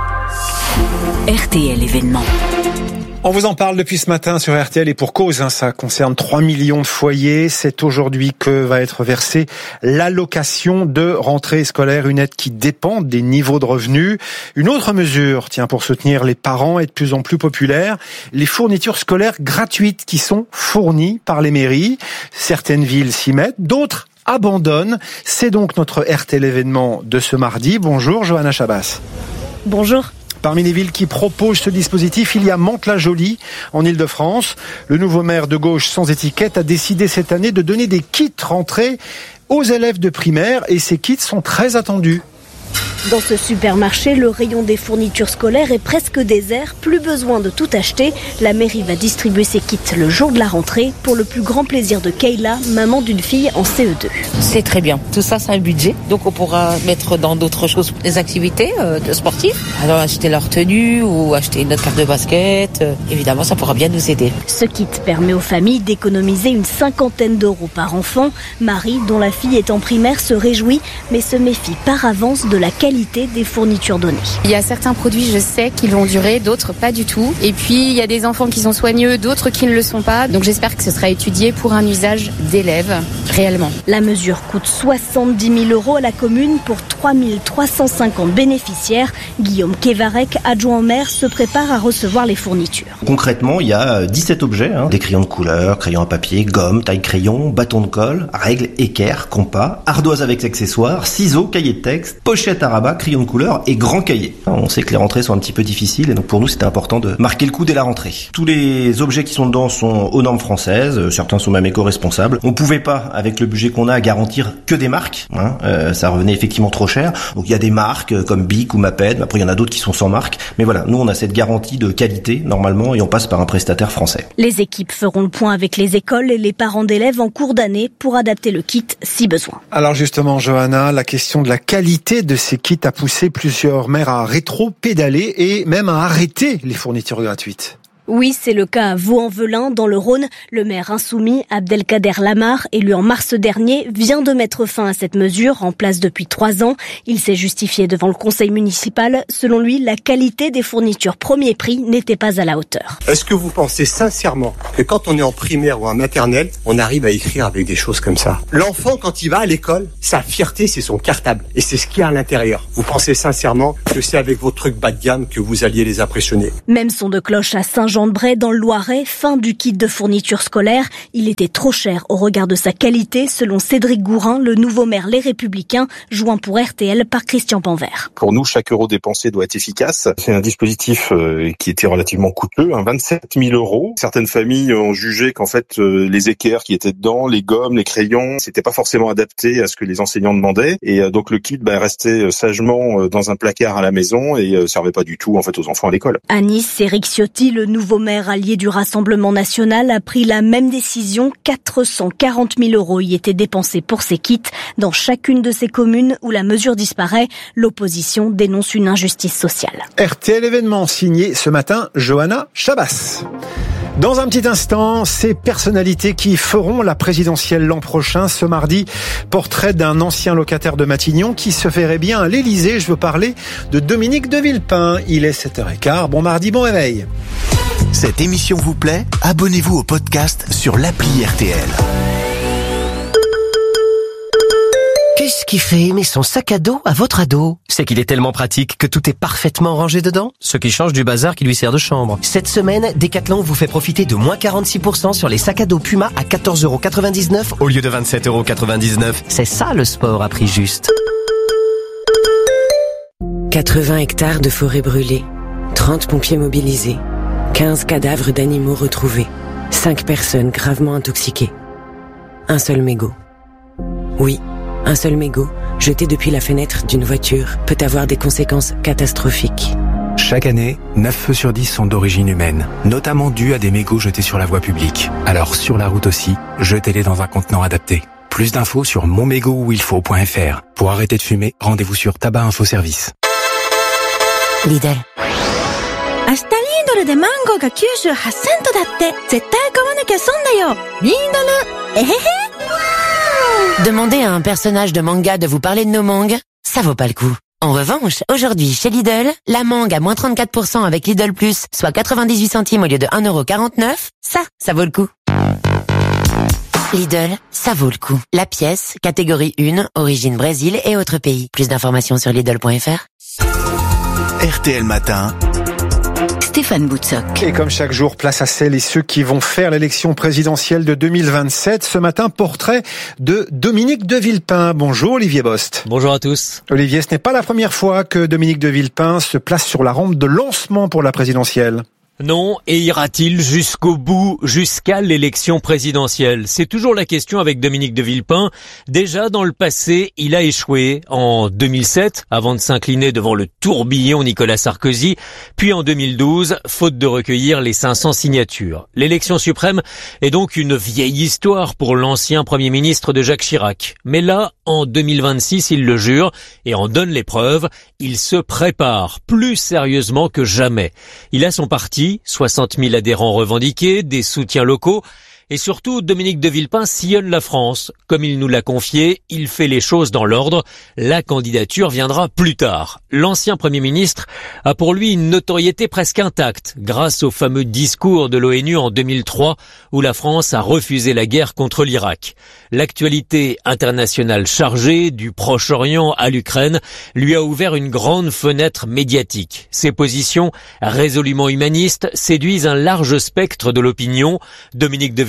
R T L événement. On vous en parle depuis ce matin sur R T L et pour cause, hein, ça concerne trois millions de foyers. C'est aujourd'hui que va être versée l'allocation de rentrée scolaire, une aide qui dépend des niveaux de revenus. Une autre mesure, tiens, pour soutenir les parents est de plus en plus populaire, les fournitures scolaires gratuites qui sont fournies par les mairies. Certaines villes s'y mettent, d'autres abandonnent. C'est donc notre R T L événement de ce mardi. Bonjour Johanna Chabas. Bonjour. Parmi les villes qui proposent ce dispositif, il y a Mantes-la-Jolie, en Ile-de-France. Le nouveau maire de gauche sans étiquette a décidé cette année de donner des kits rentrée aux élèves de primaire et ces kits sont très attendus. Dans ce supermarché, le rayon des fournitures scolaires est presque désert. Plus besoin de tout acheter. La mairie va distribuer ses kits le jour de la rentrée pour le plus grand plaisir de Kayla, maman d'une fille en C E deux. C'est très bien. Tout ça, c'est un budget. Donc, on pourra mettre dans d'autres choses, des activités euh, de sportifs. Alors, acheter leur tenue ou acheter notre carte de basket. Euh, évidemment, ça pourra bien nous aider. Ce kit permet aux familles d'économiser une cinquantaine d'euros par enfant. Marie, dont la fille est en primaire, se réjouit, mais se méfie par avance de la qualité des fournitures données. Il y a certains produits, je sais, qui vont durer, d'autres pas du tout. Et puis, il y a des enfants qui sont soigneux, d'autres qui ne le sont pas. Donc, j'espère que ce sera étudié pour un usage d'élèves, réellement. La mesure coûte soixante-dix mille euros à la commune pour trois mille trois cent cinquante bénéficiaires. Guillaume Kevarek, adjoint au maire, se prépare à recevoir les fournitures. Concrètement, il y a dix-sept objets, hein, des crayons de couleur, crayons à papier, gomme, taille-crayon, bâton de colle, règles, équerre, compas, ardoise avec accessoires, ciseaux, cahiers de texte, pochettes pochette à rabat, crayon de couleur et grand cahier. On sait que les rentrées sont un petit peu difficiles et donc pour nous c'était important de marquer le coup dès la rentrée. Tous les objets qui sont dedans sont aux normes françaises, certains sont même éco-responsables. On pouvait pas, avec le budget qu'on a, garantir que des marques, hein, euh, ça revenait effectivement trop cher. Donc il y a des marques euh, comme Bic ou Maped, après il y en a d'autres qui sont sans marque. Mais voilà, nous on a cette garantie de qualité normalement et on passe par un prestataire français. Les équipes feront le point avec les écoles et les parents d'élèves en cours d'année pour adapter le kit si besoin. Alors justement, Johanna, la question de la qualité de ces kits a poussé plusieurs maires à rétro-pédaler et même à arrêter les fournitures gratuites. Oui, c'est le cas à Vaux-en-Velin, dans le Rhône. Le maire insoumis, Abdelkader Lamar, élu en mars dernier, vient de mettre fin à cette mesure, en place depuis trois ans. Il s'est justifié devant le conseil municipal. Selon lui, la qualité des fournitures premier prix n'était pas à la hauteur. Est-ce que vous pensez sincèrement que quand on est en primaire ou en maternelle, on arrive à écrire avec des choses comme ça? L'enfant, quand il va à l'école, sa fierté, c'est son cartable. Et c'est ce qu'il y a à l'intérieur. Vous pensez sincèrement que c'est avec vos trucs bas de gamme que vous alliez les impressionner? Même son de cloche à Saint-Jean Jean-de-Bray dans le Loiret, fin du kit de fourniture scolaire. Il était trop cher au regard de sa qualité, selon Cédric Gourin, le nouveau maire Les Républicains, joint pour R T L par Christian Panvert. Pour nous, chaque euro dépensé doit être efficace. C'est un dispositif euh, qui était relativement coûteux, hein, vingt-sept mille euros. Certaines familles ont jugé qu'en fait, euh, les équerres qui étaient dedans, les gommes, les crayons, c'était pas forcément adapté à ce que les enseignants demandaient. Et euh, donc le kit bah, restait sagement euh, dans un placard à la maison et euh, servait pas du tout en fait aux enfants à l'école. À Nice, Éric Ciotti, le nouveau nouveau maire allié du Rassemblement national, a pris la même décision. quatre cent quarante mille euros y étaient dépensés pour ces kits dans chacune de ces communes où la mesure disparaît. L'opposition dénonce une injustice sociale. R T L événement signé ce matin Johanna Chabas. Dans un petit instant, ces personnalités qui feront la présidentielle l'an prochain. Ce mardi, portrait d'un ancien locataire de Matignon qui se ferait bien à l'Élysée. Je veux parler de Dominique de Villepin. Il est sept heures quinze. Bon mardi, bon réveil. Cette émission vous plaît ? Abonnez-vous au podcast sur l'appli R T L. Qu'est-ce qui fait aimer son sac à dos à votre ado ? C'est qu'il est tellement pratique que tout est parfaitement rangé dedans, ce qui change du bazar qui lui sert de chambre. Cette semaine, Decathlon vous fait profiter de moins quarante-six pour cent sur les sacs à dos Puma à quatorze euros quatre-vingt-dix-neuf au lieu de vingt-sept euros quatre-vingt-dix-neuf. C'est ça le sport à prix juste. quatre-vingts hectares de forêt brûlée, trente pompiers mobilisés, quinze cadavres d'animaux retrouvés, cinq personnes gravement intoxiquées. Un seul mégot. Oui. Un seul mégot, jeté depuis la fenêtre d'une voiture, peut avoir des conséquences catastrophiques. Chaque année, neuf feux sur dix sont d'origine humaine, notamment dus à des mégots jetés sur la voie publique. Alors sur la route aussi, jetez-les dans un contenant adapté. Plus d'infos sur mon mégot où il faut point f r. Pour arrêter de fumer, rendez-vous sur Tabac Info Service. Lidl. 明日リードルでマンゴーがきゅうじゅうはちセントだって。絶対買わなきゃ損だよ。リードル。えへへ。 Demandez à un personnage de manga de vous parler de nos mangues, ça vaut pas le coup. En revanche, aujourd'hui, chez Lidl, la mangue à moins trente-quatre pour cent avec Lidl Plus, soit quatre-vingt-dix-huit centimes au lieu de un euro quarante-neuf, ça, ça vaut le coup. Lidl, ça vaut le coup. La pièce, catégorie un, origine Brésil et autres pays. Plus d'informations sur Lidl point f r. R T L Matin. Stéphane Boutsock. Et comme chaque jour, place à celles et ceux qui vont faire l'élection présidentielle de deux mille vingt-sept. Ce matin, portrait de Dominique de Villepin. Bonjour Olivier Bost. Bonjour à tous. Olivier, ce n'est pas la première fois que Dominique de Villepin se place sur la rampe de lancement pour la présidentielle. Non, et ira-t-il jusqu'au bout, jusqu'à l'élection présidentielle? C'est toujours la question avec Dominique de Villepin. Déjà, dans le passé, il a échoué en deux mille sept, avant de s'incliner devant le tourbillon Nicolas Sarkozy, puis en deux mille douze, faute de recueillir les cinq cents signatures. L'élection suprême est donc une vieille histoire pour l'ancien Premier ministre de Jacques Chirac. Mais là, en deux mille vingt-six, il le jure et en donne les preuves. Il se prépare plus sérieusement que jamais. Il a son parti, soixante mille adhérents revendiqués, des soutiens locaux, et surtout Dominique de Villepin sillonne la France. Comme il nous l'a confié, il fait les choses dans l'ordre. La candidature viendra plus tard. L'ancien Premier ministre a pour lui une notoriété presque intacte, grâce au fameux discours de l'ONU en deux mille trois, où la France a refusé la guerre contre l'Irak. L'actualité internationale chargée, du Proche-Orient à l'Ukraine, lui a ouvert une grande fenêtre médiatique. Ses positions, résolument humanistes, séduisent un large spectre de l'opinion. Dominique de Villepin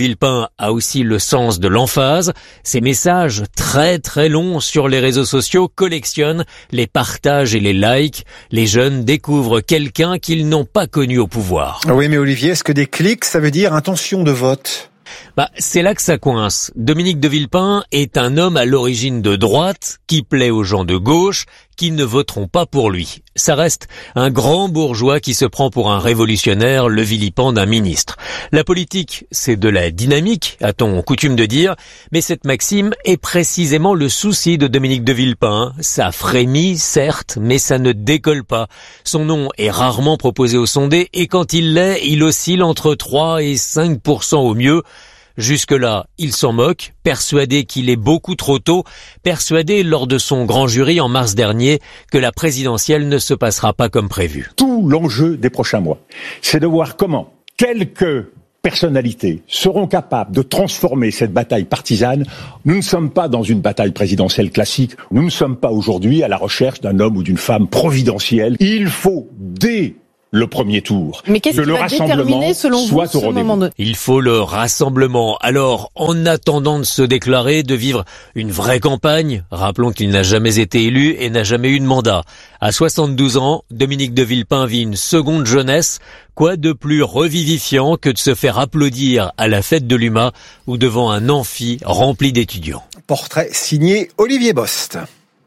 Villepin a aussi le sens de l'emphase. Ses messages très très longs sur les réseaux sociaux collectionnent les partages et les likes. Les jeunes découvrent quelqu'un qu'ils n'ont pas connu au pouvoir. Oui, mais Olivier, est-ce que des clics, ça veut dire intention de vote ? Bah, c'est là que ça coince. Dominique de Villepin est un homme à l'origine de droite, qui plaît aux gens de gauche, qui ne voteront pas pour lui. Ça reste un grand bourgeois qui se prend pour un révolutionnaire, le vilipende d'un ministre. La politique, c'est de la dynamique, a-t-on coutume de dire, mais cette maxime est précisément le souci de Dominique de Villepin. Ça frémit, certes, mais ça ne décolle pas. Son nom est rarement proposé aux sondés, et quand il l'est, il oscille entre trois et cinq pour cent au mieux. Jusque-là, il s'en moque, persuadé qu'il est beaucoup trop tôt, persuadé lors de son grand jury en mars dernier que la présidentielle ne se passera pas comme prévu. Tout l'enjeu des prochains mois, c'est de voir comment quelques personnalités seront capables de transformer cette bataille partisane. Nous ne sommes pas dans une bataille présidentielle classique, nous ne sommes pas aujourd'hui à la recherche d'un homme ou d'une femme providentielle. Il faut dès le premier tour. Mais qu'est-ce que qui le va rassemblement déterminer, selon vous, soit ce au rendez-vous. moment de... Il faut le rassemblement. Alors, en attendant de se déclarer, de vivre une vraie campagne, rappelons qu'il n'a jamais été élu et n'a jamais eu de mandat. À soixante-douze ans, Dominique de Villepin vit une seconde jeunesse. Quoi de plus revivifiant que de se faire applaudir à la fête de l'U M A ou devant un amphi rempli d'étudiants. Portrait signé Olivier Bost.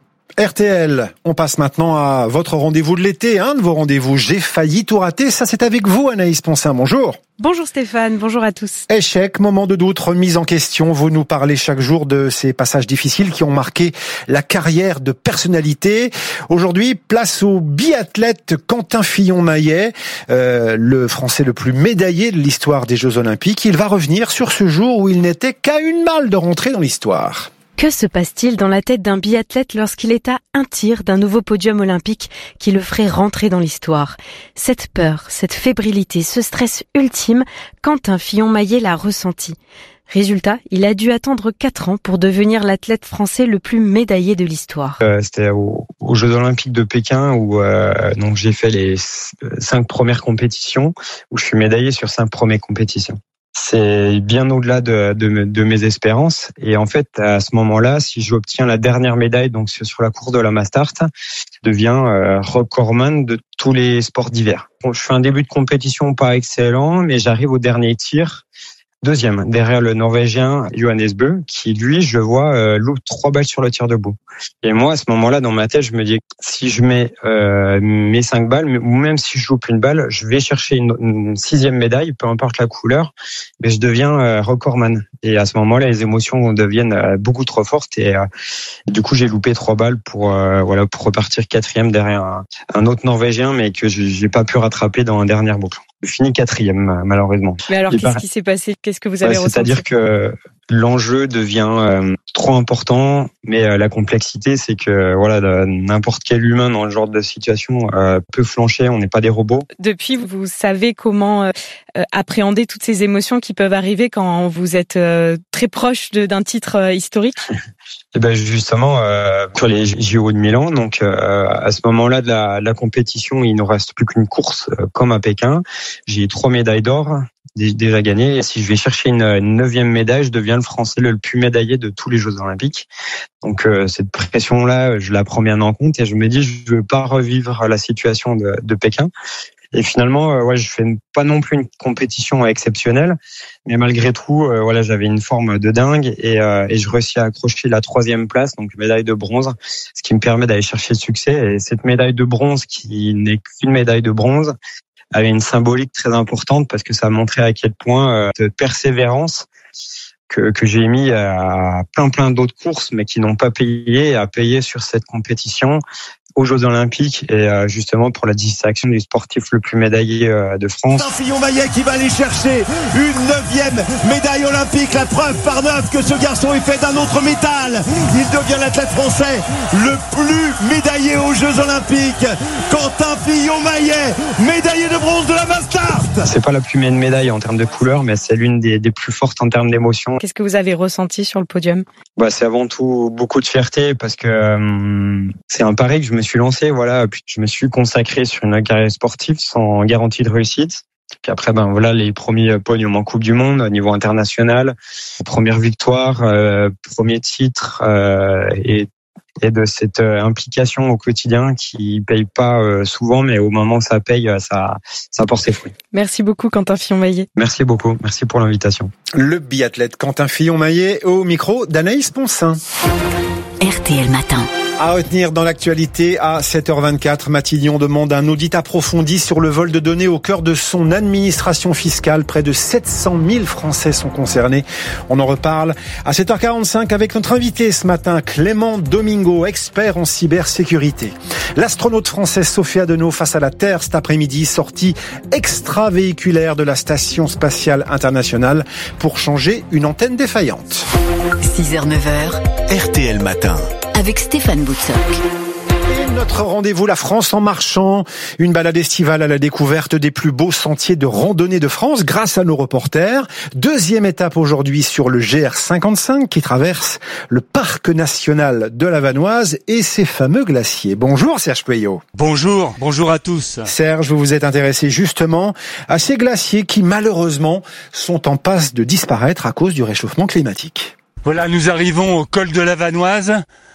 R T L, on passe maintenant à votre rendez-vous de l'été, un de vos rendez-vous. J'ai failli tout rater, ça c'est avec vous Anaïs Poncin, bonjour. Bonjour Stéphane, bonjour à tous. Échec, moment de doute, remise en question, vous nous parlez chaque jour de ces passages difficiles qui ont marqué la carrière de personnalité. Aujourd'hui, place au biathlète Quentin Fillon-Maillet, euh, le Français le plus médaillé de l'histoire des Jeux Olympiques. Il va revenir sur ce jour où il n'était qu'à une balle de rentrer dans l'histoire. Que se passe-t-il dans la tête d'un biathlète lorsqu'il est à un tir d'un nouveau podium olympique qui le ferait rentrer dans l'histoire ? Cette peur, cette fébrilité, ce stress ultime, Quentin Fillon-Maillet l'a ressenti. Résultat, il a dû attendre quatre ans pour devenir l'athlète français le plus médaillé de l'histoire. Euh, c'était au, aux Jeux Olympiques de Pékin où euh, donc j'ai fait les cinq premières compétitions, où je suis médaillé sur cinq premières compétitions. C'est bien au-delà de, de, de mes espérances. Et en fait, à ce moment-là, si j'obtiens la dernière médaille, donc sur la course de la Mastart, je deviens euh, recordman de tous les sports d'hiver. Bon, je fais un début de compétition pas excellent, mais j'arrive au dernier tir. Deuxième, derrière le Norvégien Johannes Bø, qui lui, je vois, euh, loupe trois balles sur le tir debout. Et moi, à ce moment-là, dans ma tête, je me dis, si je mets euh, mes cinq balles, ou même si je loupe une balle, je vais chercher une, une sixième médaille, peu importe la couleur, mais je deviens euh, recordman. Et à ce moment-là, les émotions deviennent euh, beaucoup trop fortes. Et euh, du coup, j'ai loupé trois balles pour euh, voilà pour repartir quatrième derrière un, un autre Norvégien, mais que j'ai pas pu rattraper dans la dernière boucle. Je finis quatrième, malheureusement. Mais alors, Et qu'est-ce par... qui s'est passé ? Qu'est-ce que vous avez bah, ressenti ? C'est-à-dire que l'enjeu devient euh, trop important, mais euh, la complexité, c'est que voilà, n'importe quel humain dans le genre de situation euh, peut flancher. On n'est pas des robots. Depuis, vous savez comment euh, appréhender toutes ces émotions qui peuvent arriver quand vous êtes euh, très proche de, d'un titre euh, historique. Et ben justement euh, sur les J O de Milan, donc euh, à ce moment-là de la, de la compétition, il ne reste plus qu'une course euh, comme à Pékin. J'ai trois médailles d'or déjà gagnées. Et si je vais chercher une, une neuvième médaille, je deviens le Français le plus médaillé de tous les Jeux Olympiques. Donc euh, cette pression-là, je la prends bien en compte et je me dis, je veux pas revivre la situation de, de Pékin. Et finalement, euh, ouais, je fais pas non plus une compétition exceptionnelle, mais malgré tout, euh, voilà, j'avais une forme de dingue et, euh, et je réussis à accrocher la troisième place, donc médaille de bronze, ce qui me permet d'aller chercher le succès. Et cette médaille de bronze, qui n'est qu'une médaille de bronze, avait une symbolique très importante parce que ça montrait à quel point euh, de persévérance que, que j'ai mis à plein plein d'autres courses, mais qui n'ont pas payé, à payer sur cette compétition aux Jeux Olympiques et euh, justement pour la distinction du sportif le plus médaillé euh, de France. Fillon-Maillet qui va aller chercher une neuvième médaille olympique, la preuve par neuf que ce garçon est fait d'un autre métal. Il devient l'athlète français le plus médaillé aux Jeux Olympiques. Quentin Fillon-Maillet, médaillé de bronze de la Mastart. C'est pas la plus belle médaille en termes de couleur, mais c'est l'une des, des plus fortes en termes d'émotion. Qu'est-ce que vous avez ressenti sur le podium ? Bah, c'est avant tout beaucoup de fierté parce que euh, c'est un pari que je me suis lancé. Voilà, puis je me suis consacré sur une carrière sportive sans garantie de réussite. Puis après, ben voilà, les premiers podiums en Coupe du Monde au niveau international, première victoire, euh, premier titre, euh, et, et de cette euh, implication au quotidien qui paye pas euh, souvent, mais au moment où ça paye, ça, ça porte ses fruits. Merci beaucoup, Quentin Fillon-Maillet. Merci beaucoup, merci pour l'invitation. Le biathlète Quentin Fillon-Maillet au micro d'Anaïs Ponsin. R T L Matin. À retenir dans l'actualité, à sept heures vingt-quatre, Matignon demande un audit approfondi sur le vol de données au cœur de son administration fiscale. Près de sept cent mille Français sont concernés. On en reparle à sept heures quarante-cinq avec notre invité ce matin, Clément Domingo, expert en cybersécurité. L'astronaute française Sophie Adenau face à la Terre cet après-midi, sortie extravéhiculaire de la Station Spatiale Internationale pour changer une antenne défaillante. six heures neuf heures. R T L Matin. Avec Stéphane Boutsock. Et notre rendez-vous, la France en marchant. Une balade estivale à la découverte des plus beaux sentiers de randonnée de France grâce à nos reporters. Deuxième étape aujourd'hui sur le G R cinquante-cinq qui traverse le parc national de la Vanoise et ses fameux glaciers. Bonjour Serge Pueyo. Bonjour, bonjour à tous. Serge, vous vous êtes intéressé justement à ces glaciers qui malheureusement sont en passe de disparaître à cause du réchauffement climatique. Voilà, nous arrivons au col de la Vanoise,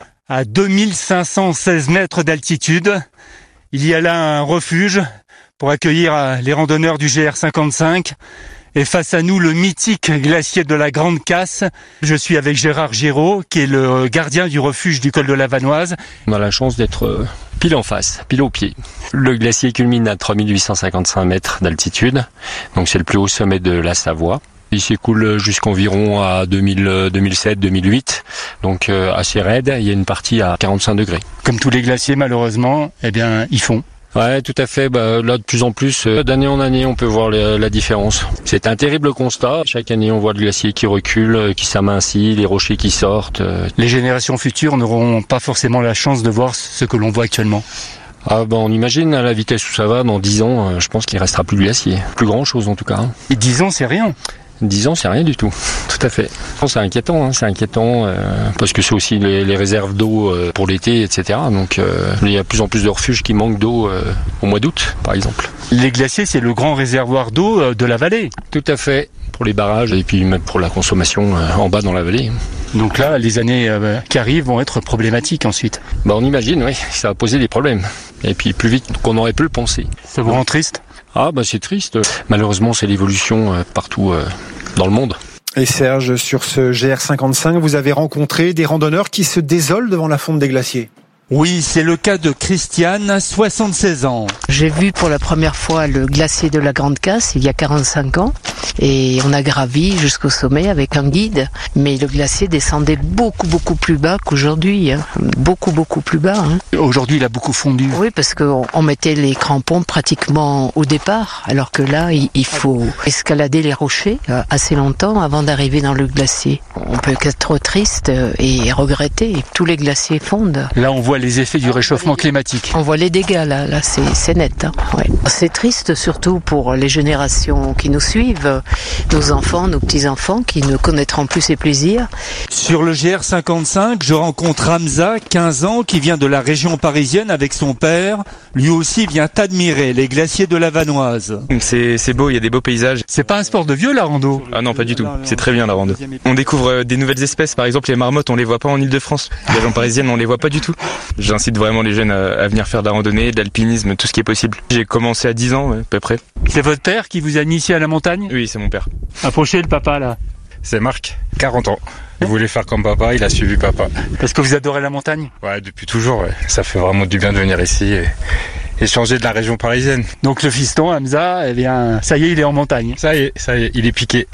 à deux mille cinq cent seize mètres d'altitude. Il y a là un refuge pour accueillir les randonneurs du G R cinquante-cinq. Et face à nous, le mythique glacier de la Grande Casse. Je suis avec Gérard Géraud, qui est le gardien du refuge du col de la Vanoise. On a la chance d'être pile en face, pile au pied. Le glacier culmine à trois mille huit cent cinquante-cinq mètres d'altitude. Donc c'est le plus haut sommet de la Savoie. Il s'écoule jusqu'environ à deux mille, deux mille sept, deux mille huit, donc euh, assez raide. Il y a une partie à quarante-cinq degrés. Comme tous les glaciers, malheureusement, eh bien, ils font. Ouais, tout à fait. Bah, là, de plus en plus, euh, d'année en année, on peut voir les, la différence. C'est un terrible constat. Chaque année, on voit le glacier qui recule, euh, qui s'amincit, les rochers qui sortent. Euh. Les générations futures n'auront pas forcément la chance de voir ce que l'on voit actuellement. Ah ben on imagine à la vitesse où ça va, dans dix ans, euh, je pense qu'il restera plus de glacier. Plus grand chose en tout cas. Hein. Et dix ans, c'est rien. dix ans, c'est rien du tout. Tout à fait. C'est inquiétant, hein, c'est inquiétant euh, parce que c'est aussi les, les réserves d'eau euh, pour l'été, et cetera. Donc euh, il y a de plus en plus de refuges qui manquent d'eau euh, au mois d'août, par exemple. Les glaciers, c'est le grand réservoir d'eau euh, de la vallée. Tout à fait. Pour les barrages et puis même pour la consommation euh, en bas dans la vallée. Donc là, les années euh, qui arrivent vont être problématiques ensuite. Bah on imagine, oui, ça va poser des problèmes. Et puis plus vite qu'on aurait pu le penser. Ça vous rend triste ? Ah bah c'est triste. Malheureusement, c'est l'évolution euh, partout euh, dans le monde. Et Serge, sur ce G R cinquante-cinq, vous avez rencontré des randonneurs qui se désolent devant la fonte des glaciers. Oui, c'est le cas de Christiane, soixante-seize ans. J'ai vu pour la première fois le glacier de la Grande Casse il y a quarante-cinq ans et on a gravi jusqu'au sommet avec un guide, mais le glacier descendait beaucoup beaucoup plus bas qu'aujourd'hui, hein. beaucoup beaucoup plus bas. Hein. Aujourd'hui, il a beaucoup fondu. Oui, parce qu'on on mettait les crampons pratiquement au départ, alors que là, il, il faut escalader les rochers euh, assez longtemps avant d'arriver dans le glacier. On peut être triste et regretter, tous les glaciers fondent. Là, on voit les effets du réchauffement climatique. On voit les dégâts là, là c'est, c'est net. Hein. Ouais. C'est triste surtout pour les générations qui nous suivent, nos enfants, nos petits-enfants qui ne connaîtront plus ces plaisirs. Sur le G R cinquante-cinq, je rencontre Hamza, quinze ans, qui vient de la région parisienne avec son père. Lui aussi vient admirer les glaciers de la Vanoise. C'est, c'est beau, il y a des beaux paysages. C'est pas un sport de vieux la rando? Ah non, pas du tout. C'est très bien la rando. On découvre des nouvelles espèces, par exemple les marmottes, on les voit pas en Île-de-France. Les régions parisiennes, on les voit pas du tout. J'incite vraiment les jeunes à, à venir faire de la randonnée, de l'alpinisme, tout ce qui est possible. J'ai commencé à dix ans, ouais, à peu près. C'est votre père qui vous a initié à la montagne? Oui, c'est mon père. Approchez le papa là. C'est Marc, quarante ans. Il voulait faire comme papa, il a suivi papa. Parce que vous adorez la montagne? Ouais, depuis toujours, ouais. Ça fait vraiment du bien de venir ici et, et changer de la région parisienne. Donc le fiston, Hamza, eh bien, ça y est, il est en montagne. Ça y est, ça y est, il est piqué.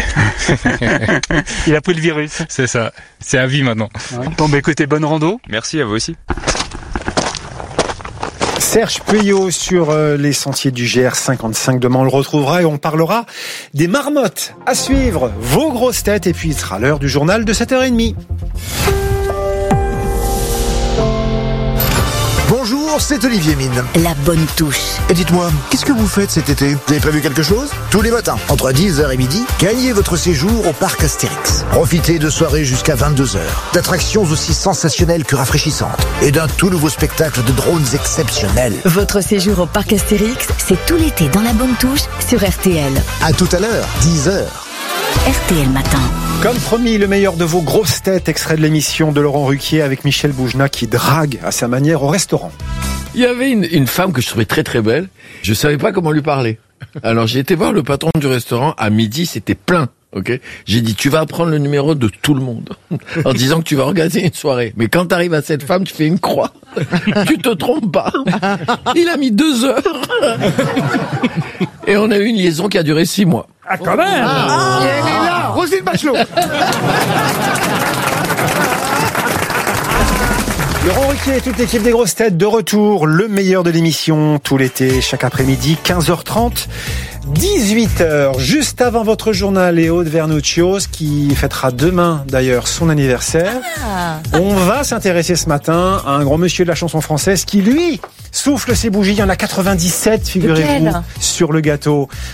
Il a pris le virus. C'est ça, c'est à vie maintenant. Ouais. Bon, bah écoutez, bonne rando. Merci, à vous aussi. Serge Pueyo sur euh, les sentiers du G R cinquante-cinq. Demain, on le retrouvera et on parlera des marmottes. À suivre, vos grosses têtes. Et puis, il sera l'heure du journal de sept heures trente. Bonjour, Bonjour, c'est Olivier Mine. La bonne touche. Et dites-moi, qu'est-ce que vous faites cet été? Vous avez prévu quelque chose? Tous les matins, entre dix heures et midi, gagnez votre séjour au parc Astérix. Profitez de soirées jusqu'à vingt-deux heures, d'attractions aussi sensationnelles que rafraîchissantes et d'un tout nouveau spectacle de drones exceptionnels. Votre séjour au parc Astérix, c'est tout l'été dans la bonne touche sur R T L. À tout à l'heure, dix heures. R T L Matin. Comme promis, le meilleur de vos grosses têtes, extrait de l'émission de Laurent Ruquier avec Michel Boujna qui drague à sa manière au restaurant. Il y avait une, une femme que je trouvais très très belle. Je savais pas comment lui parler. Alors j'ai été voir le patron du restaurant. À midi, c'était plein. Ok. J'ai dit, tu vas prendre le numéro de tout le monde. En disant que tu vas organiser une soirée. Mais quand t'arrives à cette femme, tu fais une croix. Tu te trompes pas. Il a mis deux heures. Et on a eu une liaison qui a duré six mois. Ah, quand même! Ah, ah, elle est là, Roselyne Bachelot. Laurent Ruquier et toute l'équipe des grosses têtes de retour. Le meilleur de l'émission tout l'été, chaque après-midi, quinze heures trente. dix-huit heures, juste avant votre journal, Léo de Vernuccios, qui fêtera demain d'ailleurs son anniversaire. Ah. On va s'intéresser ce matin à un grand monsieur de la chanson française qui, lui, souffle ses bougies. Il y en a quatre-vingt-dix-sept, figurez-vous, sur le gâteau.